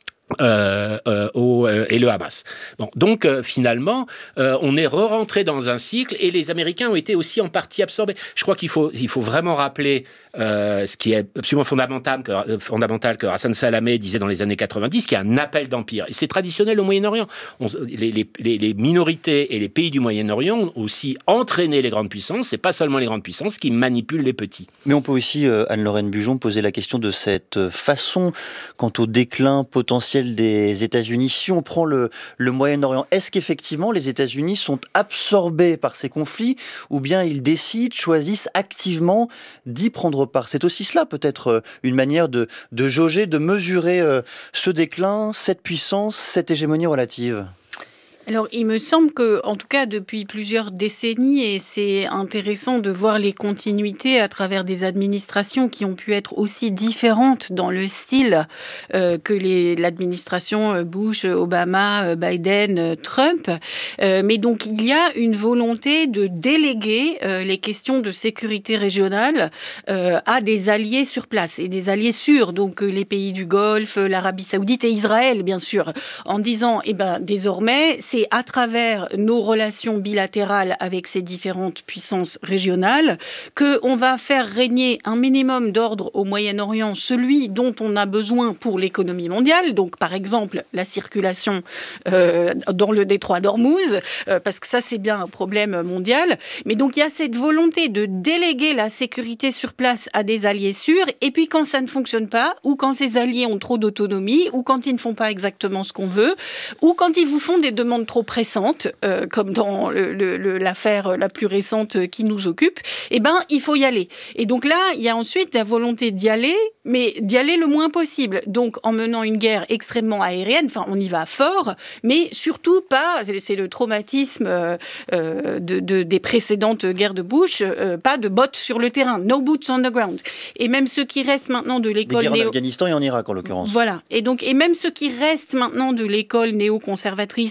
S13: Euh, euh, au, euh, et le Hamas. Bon, donc euh, finalement, euh, on est re-rentré dans un cycle et les Américains ont été aussi en partie absorbés. Je crois qu'il faut, il faut vraiment rappeler euh, ce qui est absolument fondamental que, euh, fondamental que Hassan Salameh disait dans les années quatre-vingt-dix, qui est un appel d'empire. Et c'est traditionnel au Moyen-Orient. On, les, les, les minorités et les pays du Moyen-Orient ont aussi entraîné les grandes puissances. C'est pas seulement les grandes puissances qui manipulent les petits.
S10: Mais on peut aussi, euh, Anne-Lorraine Bujon, poser la question de cette façon quant au déclin potentiel des États-Unis. Si on prend le, le Moyen-Orient, est-ce qu'effectivement les États-Unis sont absorbés par ces conflits ou bien ils décident, choisissent activement d'y prendre part ? C'est aussi cela peut-être une manière de, de jauger, de mesurer euh, ce déclin, cette puissance, cette hégémonie relative.
S12: Alors, il me semble que, en tout cas, depuis plusieurs décennies, et c'est intéressant de voir les continuités à travers des administrations qui ont pu être aussi différentes dans le style euh, que les, l'administration Bush, Obama, Biden, Trump. Euh, mais donc, il y a une volonté de déléguer euh, les questions de sécurité régionale euh, à des alliés sur place et des alliés sûrs, donc euh, les pays du Golfe, l'Arabie Saoudite et Israël, bien sûr, en disant, eh ben, désormais, c'est c'est à travers nos relations bilatérales avec ces différentes puissances régionales qu'on va faire régner un minimum d'ordre au Moyen-Orient, celui dont on a besoin pour l'économie mondiale, donc par exemple la circulation euh, dans le détroit d'Ormuz, euh, parce que ça c'est bien un problème mondial, mais donc il y a cette volonté de déléguer la sécurité sur place à des alliés sûrs, et puis quand ça ne fonctionne pas, ou quand ces alliés ont trop d'autonomie, ou quand ils ne font pas exactement ce qu'on veut, ou quand ils vous font des demandes trop pressantes, euh, comme dans le, le, le, l'affaire la plus récente qui nous occupe, eh ben, il faut y aller. Et donc là, il y a ensuite la volonté d'y aller, mais d'y aller le moins possible. Donc, en menant une guerre extrêmement aérienne, enfin, on y va fort, mais surtout pas, c'est le traumatisme euh, de, de, des précédentes guerres de Bush, euh, pas de bottes sur le terrain, no boots on the ground. Et même ceux qui restent maintenant de l'école...
S10: Des guerres
S12: néo...
S10: en Afghanistan et en Irak, en l'occurrence.
S12: Voilà. Et donc, et même ceux qui restent maintenant de l'école néoconservatrice de politique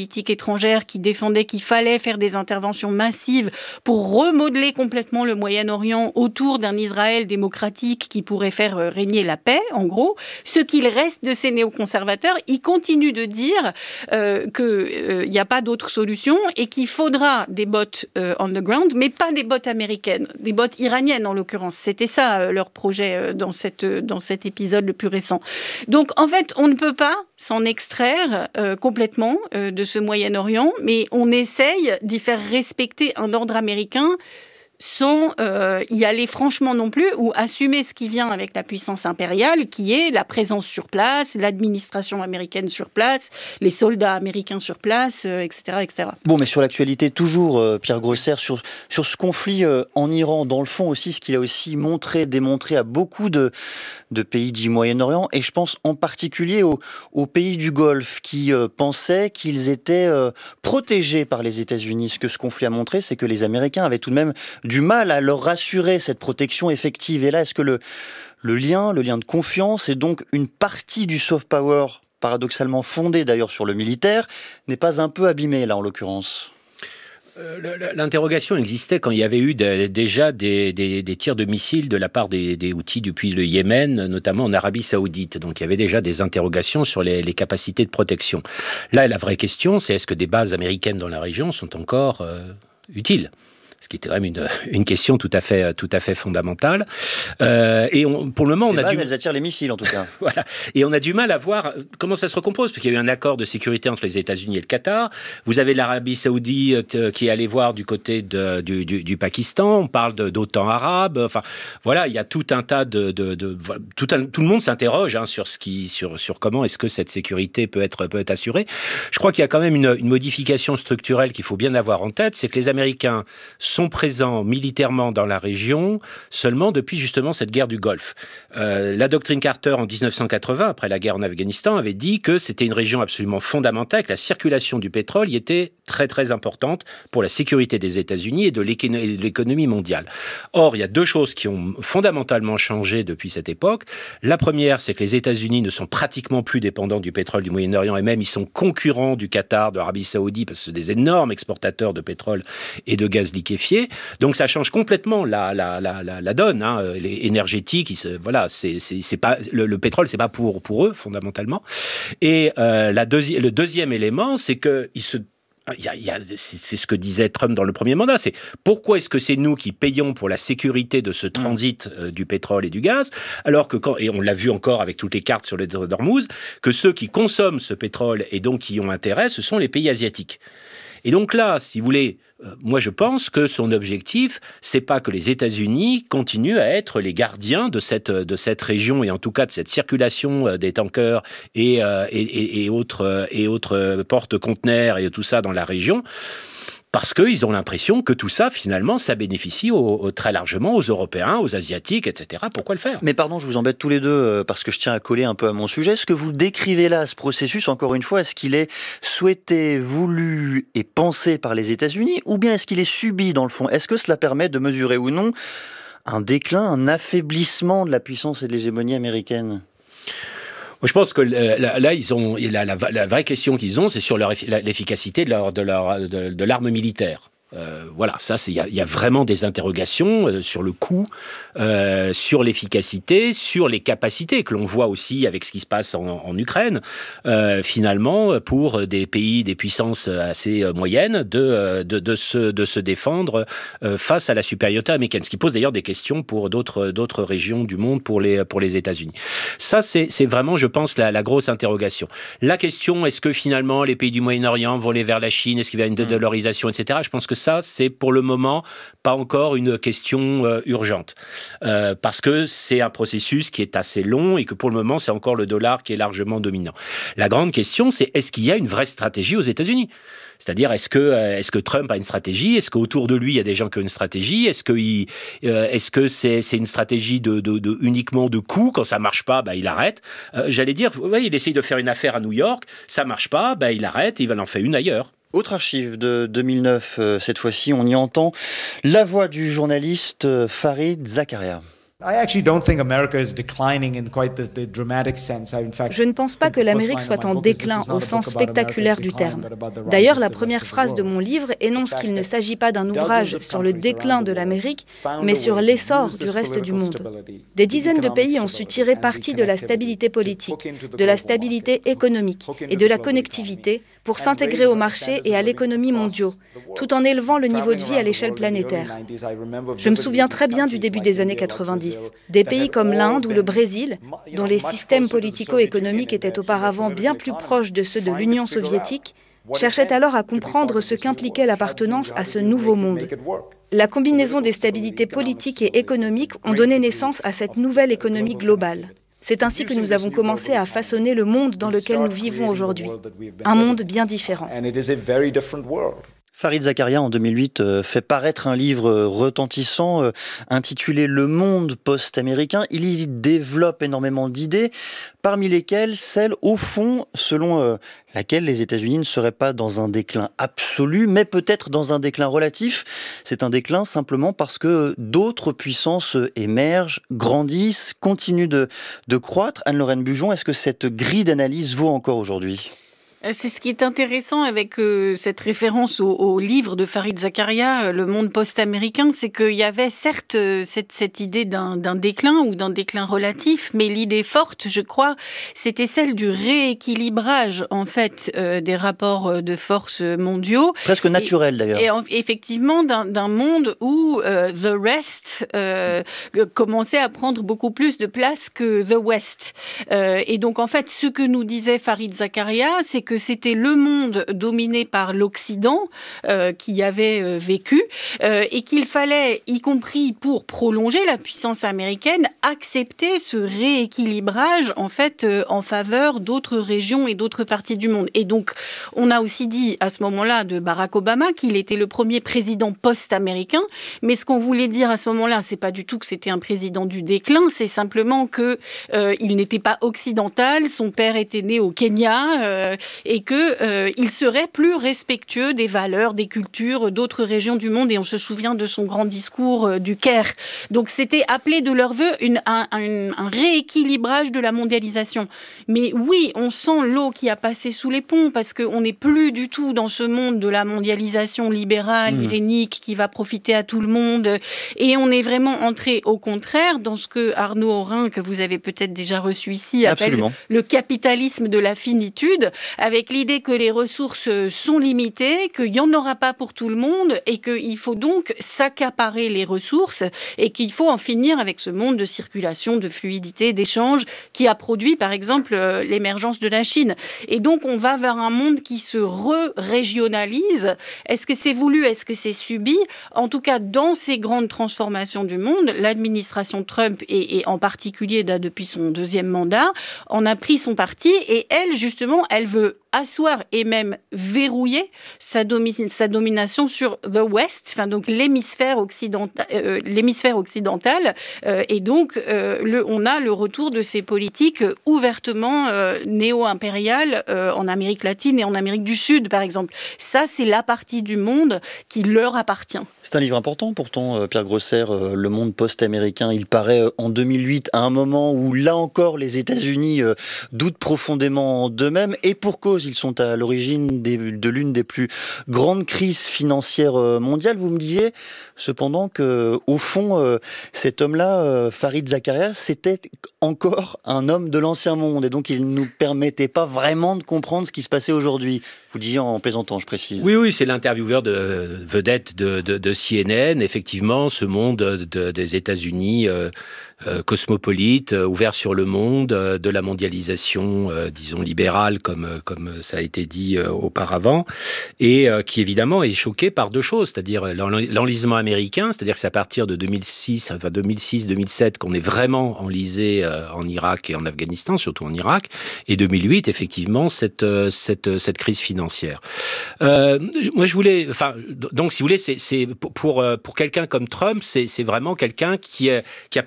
S12: politique étrangère qui défendait qu'il fallait faire des interventions massives pour remodeler complètement le Moyen-Orient autour d'un Israël démocratique qui pourrait faire régner la paix, en gros. Ce qu'il reste de ces néoconservateurs, ils continuent de dire euh, qu'il n'y a pas d'autre solution et qu'il faudra des bottes euh, on the ground, mais pas des bottes américaines, des bottes iraniennes en l'occurrence. C'était ça euh, leur projet euh, dans, cette, euh, dans cet épisode le plus récent. Donc en fait, on ne peut pas s'en extraire euh, complètement euh, de ce Moyen-Orient, mais on essaye d'y faire respecter un ordre américain sans euh, y aller franchement non plus, ou assumer ce qui vient avec la puissance impériale, qui est la présence sur place, l'administration américaine sur place, les soldats américains sur place, euh, et cetera, et cetera.
S10: Bon, mais sur l'actualité, toujours, euh, Pierre Grosser, sur, sur ce conflit euh, en Iran, dans le fond aussi, ce qu'il a aussi montré, démontré à beaucoup de, de pays du Moyen-Orient, et je pense en particulier aux, aux pays du Golfe, qui euh, pensaient qu'ils étaient euh, protégés par les États-Unis. Ce que ce conflit a montré, c'est que les Américains avaient tout de même du mal à leur rassurer cette protection effective. Et là, est-ce que le, le lien, le lien de confiance, et donc une partie du soft power, paradoxalement fondée d'ailleurs sur le militaire, n'est pas un peu abîmé là en l'occurrence ?
S13: L'interrogation existait quand il y avait eu de, déjà des, des, des tirs de missiles de la part des, des Houthis depuis le Yémen, notamment en Arabie Saoudite. Donc il y avait déjà des interrogations sur les, les capacités de protection. Là, la vraie question, c'est est-ce que des bases américaines dans la région sont encore euh, utiles ? Ce qui était quand même une, une question tout à fait, tout à fait fondamentale. Euh, et on, pour le moment,
S10: Ces
S13: on a
S10: bases,
S13: du...
S10: elles attirent les missiles, en tout cas.
S13: Voilà. Et on a du mal à voir comment ça se recompose, parce qu'il y a eu un accord de sécurité entre les États-Unis et le Qatar. Vous avez l'Arabie Saoudite euh, qui est allée voir du côté de, du, du, du Pakistan. On parle de, d'OTAN arabe. Enfin, voilà, il y a tout un tas de... de, de tout, un, tout le monde s'interroge hein, sur, ce qui, sur, sur comment est-ce que cette sécurité peut être, peut être assurée. Je crois qu'il y a quand même une, une modification structurelle qu'il faut bien avoir en tête, c'est que les Américains sont présents militairement dans la région seulement depuis justement cette guerre du Golfe. Euh, la doctrine Carter en dix-neuf cent quatre-vingts, après la guerre en Afghanistan, avait dit que c'était une région absolument fondamentale, que la circulation du pétrole y était très très importante pour la sécurité des États-Unis et de l'économie mondiale. Or, il y a deux choses qui ont fondamentalement changé depuis cette époque. La première, c'est que les États-Unis ne sont pratiquement plus dépendants du pétrole du Moyen-Orient et même ils sont concurrents du Qatar, de l'Arabie Saoudite, parce que c'est des énormes exportateurs de pétrole et de gaz liquéfié. Donc ça change complètement la, la, la, la, la donne, hein. Les énergétiques, se, voilà, c'est, c'est, c'est pas, le, le pétrole, c'est pas pour, pour eux, fondamentalement. Et euh, la deuxi- le deuxième élément, c'est que il se Il y a, il y a, c'est ce que disait Trump dans le premier mandat, c'est pourquoi est-ce que c'est nous qui payons pour la sécurité de ce transit euh, du pétrole et du gaz, alors que quand, et on l'a vu encore avec toutes les cartes sur les d'Ormuz, que ceux qui consomment ce pétrole et donc qui ont intérêt, ce sont les pays asiatiques. Et donc là, si vous voulez, euh, moi je pense que son objectif, c'est pas que les États-Unis continuent à être les gardiens de cette, de cette région et en tout cas de cette circulation des tankers et, euh, et, et, et autres, et autres porte-conteneurs et tout ça dans la région. Parce qu'ils ont l'impression que tout ça, finalement, ça bénéficie au, au, très largement aux Européens, aux Asiatiques, et cetera. Pourquoi le faire ?
S10: Mais pardon, je vous embête tous les deux, euh, parce que je tiens à coller un peu à mon sujet. Ce que vous décrivez là, ce processus, encore une fois, est-ce qu'il est souhaité, voulu et pensé par les États-Unis, ou bien est-ce qu'il est subi dans le fond ? Est-ce que cela permet de mesurer ou non un déclin, un affaiblissement de la puissance et de l'hégémonie américaine ?
S13: Je pense que là, là ils ont la, la, la vraie question qu'ils ont, c'est sur leur, l'efficacité de, leur, de, leur, de, de l'arme militaire. Euh, voilà, ça, il y, y a vraiment des interrogations euh, sur le coût, euh, sur l'efficacité, sur les capacités que l'on voit aussi avec ce qui se passe en, en Ukraine. Euh, finalement, pour des pays, des puissances assez moyennes, de, de, de, se, de se défendre euh, face à la supériorité américaine. Ce qui pose d'ailleurs des questions pour d'autres, d'autres régions du monde, pour les, pour les États-Unis. Ça, c'est, c'est vraiment, je pense, la, la grosse interrogation. La question, est-ce que finalement les pays du Moyen-Orient vont aller vers la Chine, est-ce qu'il y a une dédollarisation, et cetera. Je pense que ça, c'est pour le moment pas encore une question euh, urgente. Euh, parce que c'est un processus qui est assez long et que pour le moment, c'est encore le dollar qui est largement dominant. La grande question, c'est est-ce qu'il y a une vraie stratégie aux États-Unis ? C'est-à-dire, est-ce que, euh, est-ce que Trump a une stratégie ? Est-ce qu'autour de lui, il y a des gens qui ont une stratégie ? Est-ce que, il, euh, est-ce que c'est, c'est une stratégie de, de, de, uniquement de coût ? Quand ça marche pas, bah, il arrête. Euh, j'allais dire, ouais, il essaye de faire une affaire à New York, ça marche pas, bah, il arrête, il va en faire une ailleurs.
S10: Autre archive de deux mille neuf, euh, cette fois-ci, on y entend la voix du journaliste Farid Zakaria.
S16: Je ne pense pas que l'Amérique soit en déclin au sens spectaculaire du terme. D'ailleurs, la première phrase de mon livre énonce qu'il ne s'agit pas d'un ouvrage sur le déclin de l'Amérique, mais sur l'essor du reste du monde. Des dizaines de pays ont su tirer parti de la stabilité politique, de la stabilité économique et de la connectivité pour s'intégrer au marché et à l'économie mondiaux, tout en élevant le niveau de vie à l'échelle planétaire. Je me souviens très bien du début des années quatre-vingt-dix. Des pays comme l'Inde ou le Brésil, dont les systèmes politico-économiques étaient auparavant bien plus proches de ceux de l'Union soviétique, cherchaient alors à comprendre ce qu'impliquait l'appartenance à ce nouveau monde. La combinaison des stabilités politiques et économiques ont donné naissance à cette nouvelle économie globale. C'est ainsi que nous avons commencé à façonner le monde dans lequel nous vivons aujourd'hui. Un monde bien différent.
S10: Fareed Zakaria, en deux mille huit, fait paraître un livre retentissant intitulé « Le monde post-américain ». Il y développe énormément d'idées, parmi lesquelles celle, au fond, selon laquelle les États-Unis ne seraient pas dans un déclin absolu, mais peut-être dans un déclin relatif. C'est un déclin simplement parce que d'autres puissances émergent, grandissent, continuent de, de croître. Anne-Lorraine Bujon, est-ce que cette grille d'analyse vaut encore aujourd'hui ?
S12: C'est ce qui est intéressant avec euh, cette référence au, au livre de Fareed Zakaria, euh, Le monde post-américain, c'est qu'il y avait certes euh, cette, cette idée d'un, d'un déclin ou d'un déclin relatif, mais l'idée forte, je crois, c'était celle du rééquilibrage en fait euh, des rapports de force mondiaux.
S10: Presque naturel
S12: et,
S10: d'ailleurs.
S12: Et en, effectivement d'un, d'un monde où euh, the rest euh, commençait à prendre beaucoup plus de place que the west. Euh, et donc en fait, ce que nous disait Fareed Zakaria, c'est que que c'était le monde dominé par l'Occident euh, qui avait euh, vécu euh, et qu'il fallait, y compris pour prolonger la puissance américaine, accepter ce rééquilibrage en fait euh, en faveur d'autres régions et d'autres parties du monde. Et donc, on a aussi dit à ce moment-là de Barack Obama qu'il était le premier président post-américain, mais ce qu'on voulait dire à ce moment-là, c'est pas du tout que c'était un président du déclin, c'est simplement que euh, il n'était pas occidental, son père était né au Kenya, euh, et qu'il euh, serait plus respectueux des valeurs, des cultures d'autres régions du monde. Et on se souvient de son grand discours euh, du Caire. Donc c'était appelé de leur vœu une, un, un, un rééquilibrage de la mondialisation. Mais oui, on sent l'eau qui a passé sous les ponts parce qu'on n'est plus du tout dans ce monde de la mondialisation libérale, mmh. irénique, qui va profiter à tout le monde. Et on est vraiment entré au contraire dans ce que Arnaud Aurin, que vous avez peut-être déjà reçu ici, appelle le, le capitalisme de la finitude, avec l'idée que les ressources sont limitées, qu'il n'y en aura pas pour tout le monde et qu'il faut donc s'accaparer les ressources et qu'il faut en finir avec ce monde de circulation, de fluidité, d'échange qui a produit par exemple l'émergence de la Chine. Et donc on va vers un monde qui se re-régionalise. Est-ce que c'est voulu? Est-ce que c'est subi? En tout cas, dans ces grandes transformations du monde, l'administration Trump, et, et en particulier là, depuis son deuxième mandat, en a pris son parti et elle, justement, elle veut asseoir et même verrouiller sa, domi- sa domination sur the West, enfin donc l'hémisphère occidental, euh, l'hémisphère occidental, euh, et donc euh, le, on a le retour de ces politiques ouvertement euh, néo-impériales euh, en Amérique latine et en Amérique du Sud, par exemple. Ça, c'est la partie du monde qui leur appartient.
S10: C'est un livre important, pourtant, Pierre Grosser, euh, Le monde post-américain. Il paraît euh, en deux mille huit, à un moment où, là encore, les États-Unis euh, doutent profondément d'eux-mêmes, et pour cause. Ils sont à l'origine des, de l'une des plus grandes crises financières mondiales. Vous me disiez cependant qu'au fond, euh, cet homme-là, euh, Fareed Zakaria, c'était encore un homme de l'ancien monde. Et donc, il ne nous permettait pas vraiment de comprendre ce qui se passait aujourd'hui. Vous disiez en plaisantant, je précise.
S13: Oui, oui, c'est l'intervieweur de vedette de, de, de C N N. Effectivement, ce monde de, des États-Unis euh, euh, cosmopolite, euh, ouvert sur le monde, euh, de la mondialisation, euh, disons, libérale, comme, comme ça a été dit euh, auparavant, et euh, qui évidemment est choqué par deux choses, c'est-à-dire l'enlisement américain, c'est-à-dire que c'est à partir de deux mille six, enfin deux mille six deux mille sept qu'on est vraiment enlisé euh, en Irak et en Afghanistan, surtout en Irak, et deux mille huit, effectivement, cette, euh, cette, cette crise financière. Euh, moi, je voulais, enfin, donc, si vous voulez, c'est, c'est pour, pour quelqu'un comme Trump, c'est, c'est vraiment quelqu'un qui n'a qui a pas du tout le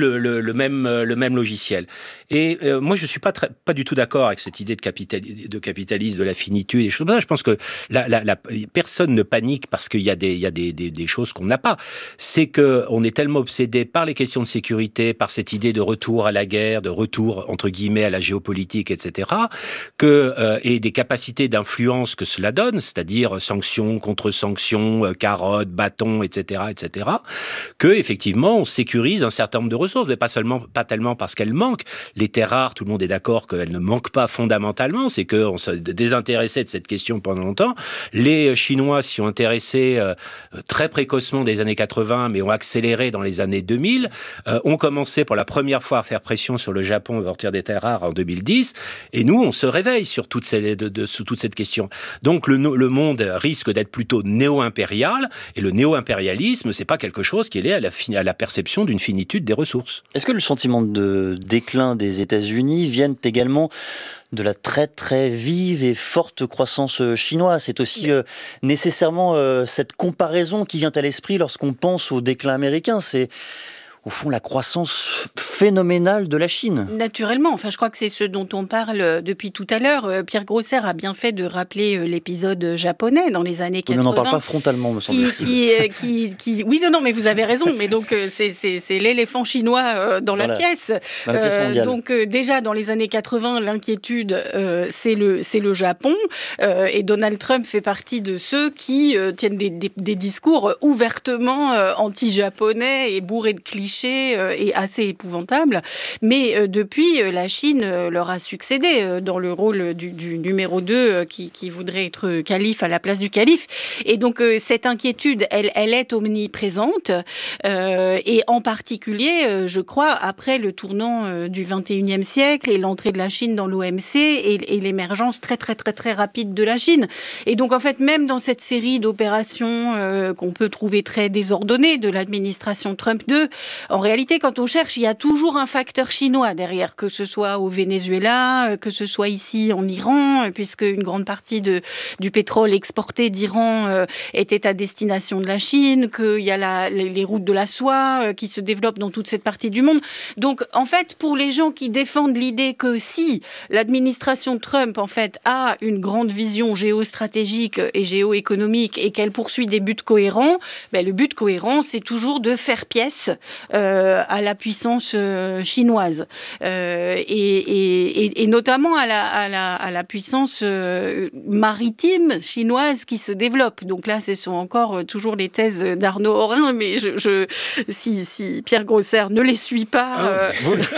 S13: le, le, le, même, le même logiciel. Et euh, moi, je ne suis pas, très, pas du tout d'accord avec cette idée de, capitali- de capitalisme, de la finitude, et des choses comme ça. Je pense que la, la, la, personne ne panique parce qu'il y a des, il y a des, des, des choses qu'on n'a pas. C'est qu'on est tellement obsédé par les questions de sécurité, par cette idée de retour à la guerre, de retour, entre guillemets, à la géopolitique, et cetera, que, euh, et des capacités d'influence que cela donne, c'est-à-dire sanctions, contre-sanctions, euh, carottes, bâtons, et cetera, et cetera, que, effectivement, on sécurise un certain nombre de ressources, mais pas seulement, pas tellement parce qu'elles manquent. Les terres rares, tout le monde est d'accord qu'elles ne manquent pas fondamentalement, c'est qu'on s'est désintéressé de cette question pendant longtemps. Les Chinois s'y ont intéressés euh, très précocement des années quatre-vingts, mais ont accéléré dans les années deux mille, euh, ont commencé pour la première fois à faire pression sur le Japon de sortir des terres rares en deux mille dix, et nous, on se réveille sur toute cette, de, de, sur toute cette question. Donc le, le monde risque d'être plutôt néo-impérial, et le néo-impérialisme, c'est pas quelque chose qui est lié à la, à la perception d'une finitude des ressources.
S10: Est-ce que le sentiment de déclin des États-Unis viennent également de la très très vive et forte croissance chinoise? C'est aussi euh, nécessairement euh, cette comparaison qui vient à l'esprit lorsqu'on pense au déclin américain. C'est au fond la croissance phénoménale de la Chine.
S12: Naturellement, enfin je crois que c'est ce dont on parle depuis tout à l'heure. Pierre Grosser a bien fait de rappeler l'épisode japonais dans les années quatre-vingts.
S10: On n'en parle pas frontalement, me semble-t-il.
S12: Qui, qui, qui, oui, non, non, mais vous avez raison. Mais donc c'est, c'est, c'est l'éléphant chinois dans, dans la, la pièce.
S10: Dans la pièce mondiale.
S12: Euh, donc euh, déjà dans les années quatre-vingts, l'inquiétude euh, c'est le c'est le Japon euh, et Donald Trump fait partie de ceux qui euh, tiennent des, des, des discours ouvertement euh, anti-japonais et bourrés de clichés et assez épouvantable. Mais depuis, la Chine leur a succédé dans le rôle du, du numéro deux qui, qui voudrait être calife à la place du calife. Et donc, cette inquiétude, elle, elle est omniprésente. Euh, et en particulier, je crois, après le tournant du vingt et unième siècle et l'entrée de la Chine dans l'O M C et, et l'émergence très, très, très, très rapide de la Chine. Et donc, en fait, même dans cette série d'opérations euh, qu'on peut trouver très désordonnées de l'administration Trump deux, en réalité, quand on cherche, il y a toujours un facteur chinois derrière, que ce soit au Venezuela, que ce soit ici en Iran, puisque une grande partie de, du pétrole exporté d'Iran euh, était à destination de la Chine, qu'il y a la, les, les routes de la soie euh, qui se développent dans toute cette partie du monde. Donc, en fait, pour les gens qui défendent l'idée que si l'administration Trump, en fait, a une grande vision géostratégique et géoéconomique et qu'elle poursuit des buts cohérents, ben, le but cohérent, c'est toujours de faire pièce Euh, à la puissance euh, chinoise euh, et, et, et notamment à la, à la, à la puissance euh, maritime chinoise qui se développe. Donc là, ce sont encore euh, toujours les thèses d'Arnaud Horin, mais je, je, si, si Pierre Grosser ne les suit pas... Euh...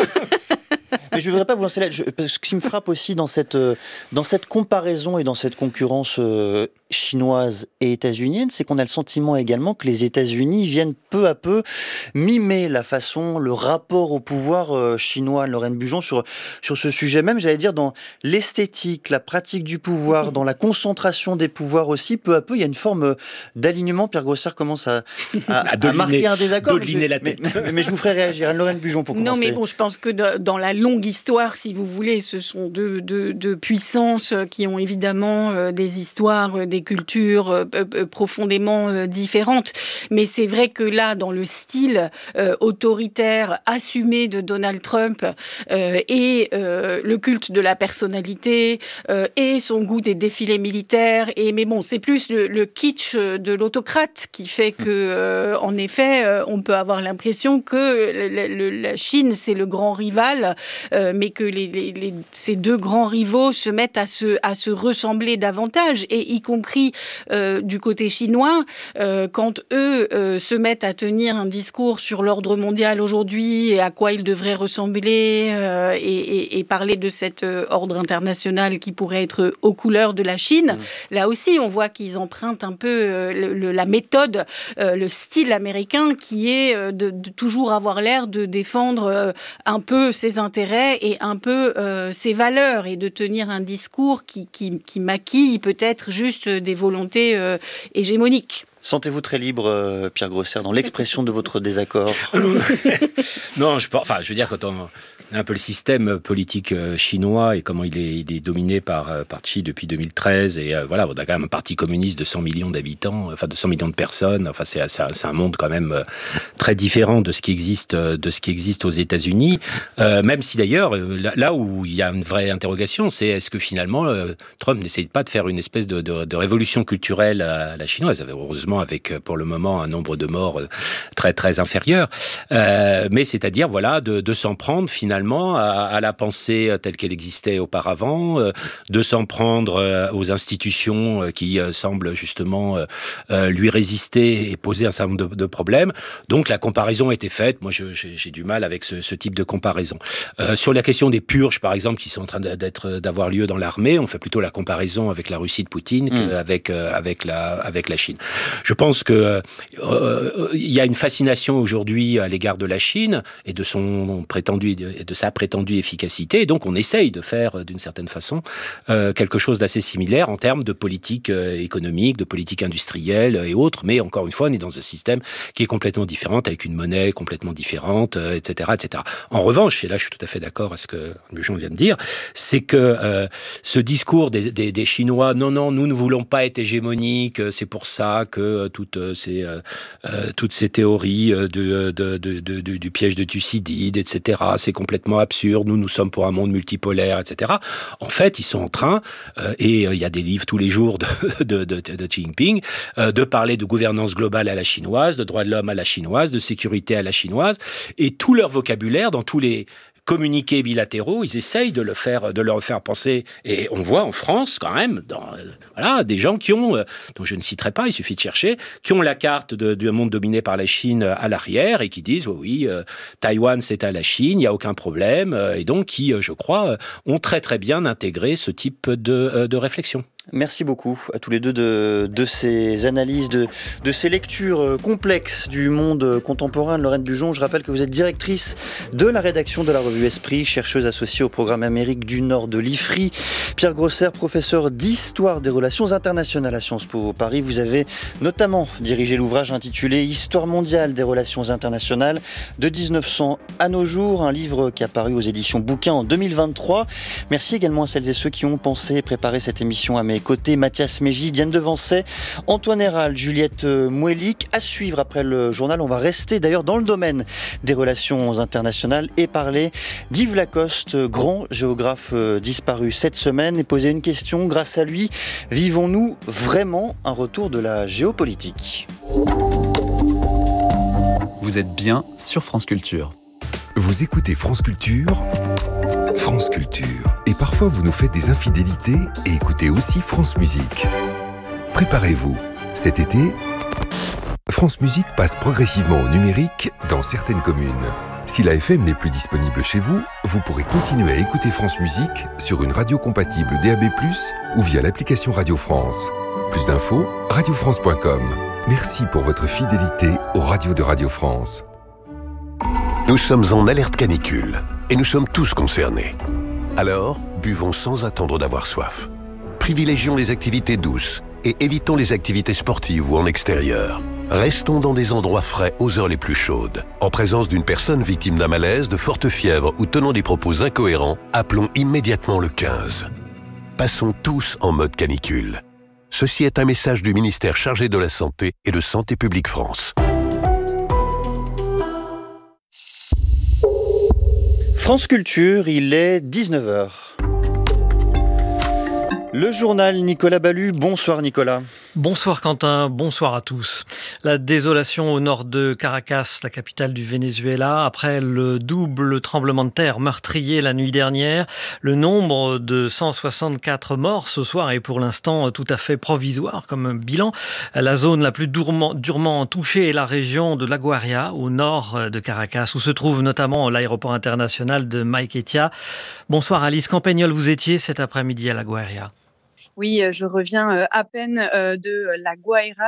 S10: Mais je ne voudrais pas vous lancer là. Je, parce que ce qui me frappe aussi dans cette, dans cette comparaison et dans cette concurrence euh, chinoise et états-unienne, c'est qu'on a le sentiment également que les États-Unis viennent peu à peu mimer la façon, le rapport au pouvoir euh, chinois. Lorraine Bujon, sur, sur ce sujet même, j'allais dire, dans l'esthétique, la pratique du pouvoir, dans la concentration des pouvoirs aussi, peu à peu, il y a une forme d'alignement. Pierre Grosser commence à, à, à marquer un désaccord. Mais je,
S13: la tête.
S10: Mais, mais, mais je vous ferai réagir. Lorraine Bujon, pour commencer.
S12: Non, mais bon, je pense que de, dans la longue histoire, si vous voulez, ce sont deux, deux, deux puissances qui ont évidemment euh, des histoires, euh, des cultures euh, euh, profondément euh, différentes. Mais c'est vrai que là, dans le style euh, autoritaire assumé de Donald Trump euh, et euh, le culte de la personnalité euh, et son goût des défilés militaires, et mais bon, c'est plus le, le kitsch de l'autocrate qui fait que, euh, en effet, euh, on peut avoir l'impression que le, le, la Chine, c'est le grand rival. Euh, mais que les, les, les, ces deux grands rivaux se mettent à se, à se ressembler davantage, et y compris euh, du côté chinois, euh, quand eux euh, se mettent à tenir un discours sur l'ordre mondial aujourd'hui et à quoi il devrait ressembler, euh, et, et, et parler de cet euh, ordre international qui pourrait être aux couleurs de la Chine, mmh. Là aussi on voit qu'ils empruntent un peu euh, le, le, la méthode, euh, le style américain qui est euh, de, de toujours avoir l'air de défendre euh, un peu ses intérêts et un peu euh, ses valeurs, et de tenir un discours qui, qui, qui maquille peut-être juste des volontés euh, hégémoniques.
S10: Sentez-vous très libre, Pierre Grosser, dans l'expression de votre désaccord?
S13: Non, je, enfin, je veux dire, quand on a un peu le système politique chinois et comment il est, il est dominé par, par Xi depuis deux mille treize, et euh, voilà, on a quand même un parti communiste de cent millions d'habitants, enfin de cent millions de personnes, enfin c'est, c'est, c'est un monde quand même très différent de ce qui existe, de ce qui existe aux États-Unis, euh, même si d'ailleurs, là, là où il y a une vraie interrogation, c'est est-ce que finalement euh, Trump n'essaye pas de faire une espèce de, de, de révolution culturelle à la chinoise, heureusement avec pour le moment un nombre de morts très très inférieur, euh, mais c'est-à-dire voilà de, de s'en prendre finalement à, à la pensée telle qu'elle existait auparavant, euh, de s'en prendre euh, aux institutions euh, qui euh, semblent justement euh, lui résister et poser un certain nombre de, de problèmes. Donc la comparaison a été faite. Moi je, j'ai, j'ai du mal avec ce, ce type de comparaison. Euh, sur la question des purges par exemple qui sont en train d'être d'avoir lieu dans l'armée, on fait plutôt la comparaison avec la Russie de Poutine mmh. qu'avec euh, avec la avec la Chine. Je pense que euh, euh, il y a une fascination aujourd'hui à l'égard de la Chine et de son prétendu, de sa prétendue efficacité. Et donc, on essaye de faire, d'une certaine façon, euh, quelque chose d'assez similaire en termes de politique euh, économique, de politique industrielle et autres. Mais encore une fois, on est dans un système qui est complètement différent, avec une monnaie complètement différente, euh, et cetera, et cetera. En revanche, et là, je suis tout à fait d'accord avec ce que Jean vient de dire, c'est que euh, ce discours des, des, des Chinois, non, non, nous ne voulons pas être hégémoniques, c'est pour ça que toutes ces, euh, toutes ces théories de, de, de, de, de, du piège de Thucydide, et cetera, c'est complètement absurde, nous, nous sommes pour un monde multipolaire, et cetera. En fait, ils sont en train, euh, et il euh, y a des livres tous les jours de, de, de, de Xi Jinping, euh, de parler de gouvernance globale à la chinoise, de droits de l'homme à la chinoise, de sécurité à la chinoise, et tout leur vocabulaire, dans tous les communiqués bilatéraux, ils essayent de le faire, de leur faire penser. Et on voit en France, quand même, dans, euh, voilà, des gens qui ont, euh, dont je ne citerai pas, il suffit de chercher, qui ont la carte de, du monde dominé par la Chine à l'arrière et qui disent, oui, oui, euh, Taïwan, c'est à la Chine, il n'y a aucun problème. Euh, et donc, qui, euh, je crois, euh, ont très, très bien intégré ce type de, euh, de réflexion.
S10: Merci beaucoup à tous les deux de, de ces analyses, de, de ces lectures complexes du monde contemporain. Lorraine Bujon, je rappelle que vous êtes directrice de la rédaction de la revue Esprit, chercheuse associée au programme Amérique du Nord de l'I F R I. Pierre Grosser, professeur d'histoire des relations internationales à Sciences Po Paris. Vous avez notamment dirigé l'ouvrage intitulé Histoire mondiale des relations internationales de dix-neuf cents à nos jours, un livre qui a paru aux éditions Bouquin en deux mille vingt-trois. Merci également à celles et ceux qui ont pensé et préparé cette émission à mes côtés, Mathias Mégy, Diane Devancet, Antoine Héral, Juliette Mouelic. À suivre après le journal, on va rester d'ailleurs dans le domaine des relations internationales et parler d'Yves Lacoste, grand géographe disparu cette semaine, et poser une question. Grâce à lui, vivons-nous vraiment un retour de la géopolitique ?
S17: Vous êtes bien sur France Culture.
S18: Vous écoutez France Culture, France Culture. Et parfois, vous nous faites des infidélités et écoutez aussi France Musique. Préparez-vous. Cet été, France Musique passe progressivement au numérique dans certaines communes. Si la F M n'est plus disponible chez vous, vous pourrez continuer à écouter France Musique sur une radio compatible D A B plus, ou via l'application Radio France. Plus d'infos, radio france point com. Merci pour votre fidélité aux radios de Radio France.
S19: Nous sommes en alerte canicule et nous sommes tous concernés. Alors, buvons sans attendre d'avoir soif. Privilégions les activités douces et évitons les activités sportives ou en extérieur. Restons dans des endroits frais aux heures les plus chaudes. En présence d'une personne victime d'un malaise, de forte fièvre ou tenant des propos incohérents, appelons immédiatement le quinze. Passons tous en mode canicule. Ceci est un message du ministère chargé de la Santé et de Santé publique France.
S10: France Culture, il est dix-neuf heures. Le journal Nicolas Ballu. Bonsoir Nicolas.
S1: Bonsoir Quentin, bonsoir à tous. La désolation au nord de Caracas, la capitale du Venezuela, après le double tremblement de terre meurtrier la nuit dernière. Le nombre de cent soixante-quatre morts ce soir est pour l'instant tout à fait provisoire comme bilan. La zone la plus durement, durement touchée est la région de La Guaira, au nord de Caracas, où se trouve notamment l'aéroport international de Maiquetía. Bonsoir Alice Campagnol, vous étiez cet après-midi à La Guaira.
S20: Oui, je reviens à peine de La Guaira,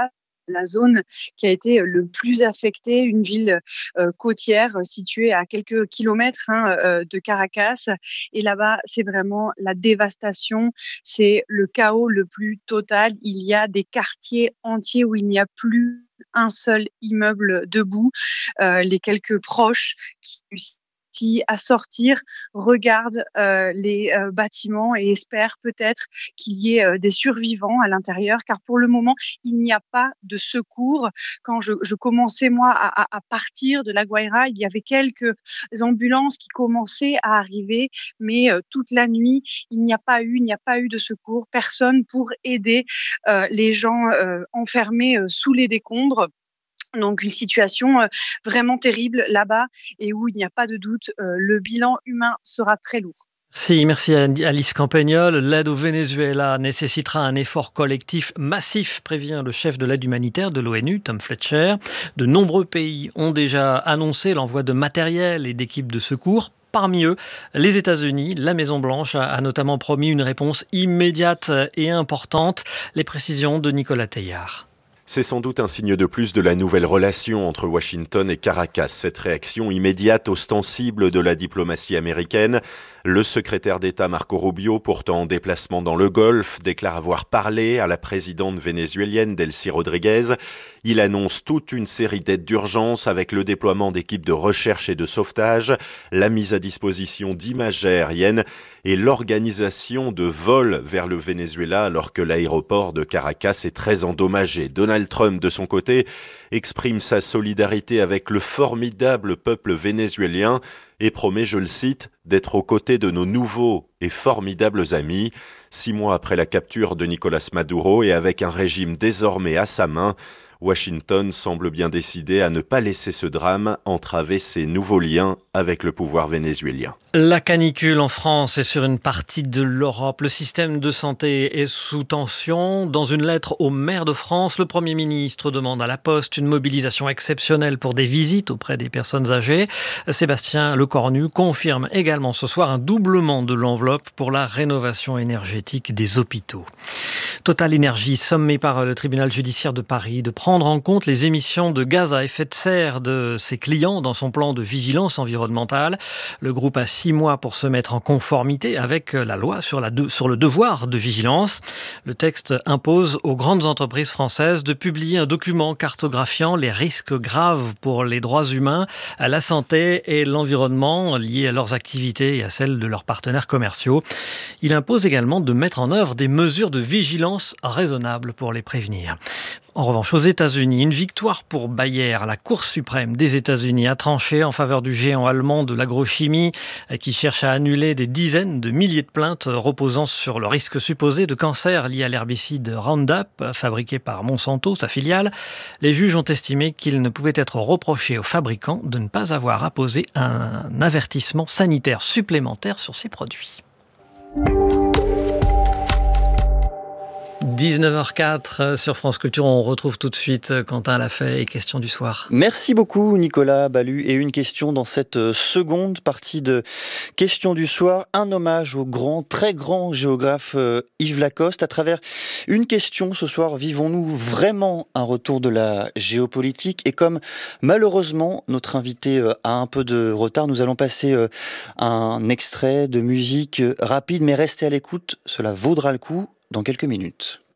S20: la zone qui a été le plus affectée, une ville euh, côtière située à quelques kilomètres hein, euh, de Caracas. Et là-bas, c'est vraiment la dévastation, c'est le chaos le plus total. Il y a des quartiers entiers où il n'y a plus un seul immeuble debout. Euh, les quelques proches qui réussissent à sortir regardent euh, les euh, bâtiments et espèrent peut-être qu'il y ait euh, des survivants à l'intérieur, car pour le moment, il n'y a pas de secours. Quand je, je commençais, moi, à, à partir de La Guaira, il y avait quelques ambulances qui commençaient à arriver, mais euh, toute la nuit, il n'y a pas eu, il n'y a pas eu de secours, personne pour aider euh, les gens euh, enfermés euh, sous les décombres. Donc une situation euh, vraiment terrible là-bas et où il n'y a pas de doute, euh, le bilan humain sera très lourd.
S1: Si, merci à Alice Campagnol. L'aide au Venezuela nécessitera un effort collectif massif, prévient le chef de l'aide humanitaire de l'ONU, Tom Fletcher. De nombreux pays ont déjà annoncé l'envoi de matériel et d'équipes de secours. Parmi eux, les États-Unis. La Maison-Blanche a notamment promis une réponse immédiate et importante. Les précisions de Nicolas Teillard.
S21: C'est sans doute un signe de plus de la nouvelle relation entre Washington et Caracas. Cette réaction immédiate, ostensible de la diplomatie américaine. Le secrétaire d'État Marco Rubio, pourtant en déplacement dans le Golfe, déclare avoir parlé à la présidente vénézuélienne Delcy Rodriguez. Il annonce toute une série d'aides d'urgence avec le déploiement d'équipes de recherche et de sauvetage, la mise à disposition d'images aériennes et l'organisation de vols vers le Venezuela alors que l'aéroport de Caracas est très endommagé. Donald Trump, de son côté, exprime sa solidarité avec le formidable peuple vénézuélien et promet, je le cite, d'être aux côtés de nos nouveaux et formidables amis. Six mois après la capture de Nicolás Maduro et avec un régime désormais à sa main, Washington semble bien décidé à ne pas laisser ce drame entraver ses nouveaux liens avec le pouvoir vénézuélien.
S1: La canicule en France et sur une partie de l'Europe. Le système de santé est sous tension. Dans une lettre au maire de France, le Premier ministre demande à la Poste une mobilisation exceptionnelle pour des visites auprès des personnes âgées. Sébastien Lecornu confirme également ce soir un doublement de l'enveloppe pour la rénovation énergétique des hôpitaux. Total Énergie, sommé par le tribunal judiciaire de Paris de prendre en compte les émissions de gaz à effet de serre de ses clients dans son plan de vigilance environnementale. Le groupe a six mois pour se mettre en conformité avec la loi sur, la de, sur le devoir de vigilance. Le texte impose aux grandes entreprises françaises de publier un document cartographiant les risques graves pour les droits humains, à la santé et l'environnement liés à leurs activités et à celles de leurs partenaires commerciaux. Il impose également de mettre en œuvre des mesures de vigilance raisonnables pour les prévenir. En revanche, aux États-Unis, une victoire pour Bayer. La Cour suprême des États-Unis a tranché en faveur du géant allemand de l'agrochimie qui cherche à annuler des dizaines de milliers de plaintes reposant sur le risque supposé de cancer lié à l'herbicide Roundup, fabriqué par Monsanto, sa filiale. Les juges ont estimé qu'il ne pouvait être reproché aux fabricants de ne pas avoir apposé un avertissement sanitaire supplémentaire sur ces produits. dix-neuf heures quatre sur France Culture. On retrouve tout de suite Quentin Lafay et Question du soir.
S10: Merci beaucoup Nicolas Ballu. Et une question dans cette seconde partie de Question du soir. Un hommage au grand, très grand géographe Yves Lacoste. À travers une question ce soir, vivons-nous vraiment un retour de la géopolitique? Et comme malheureusement notre invité a un peu de retard, nous allons passer un extrait de musique rapide. Mais restez à l'écoute, cela vaudra le coup dans quelques minutes.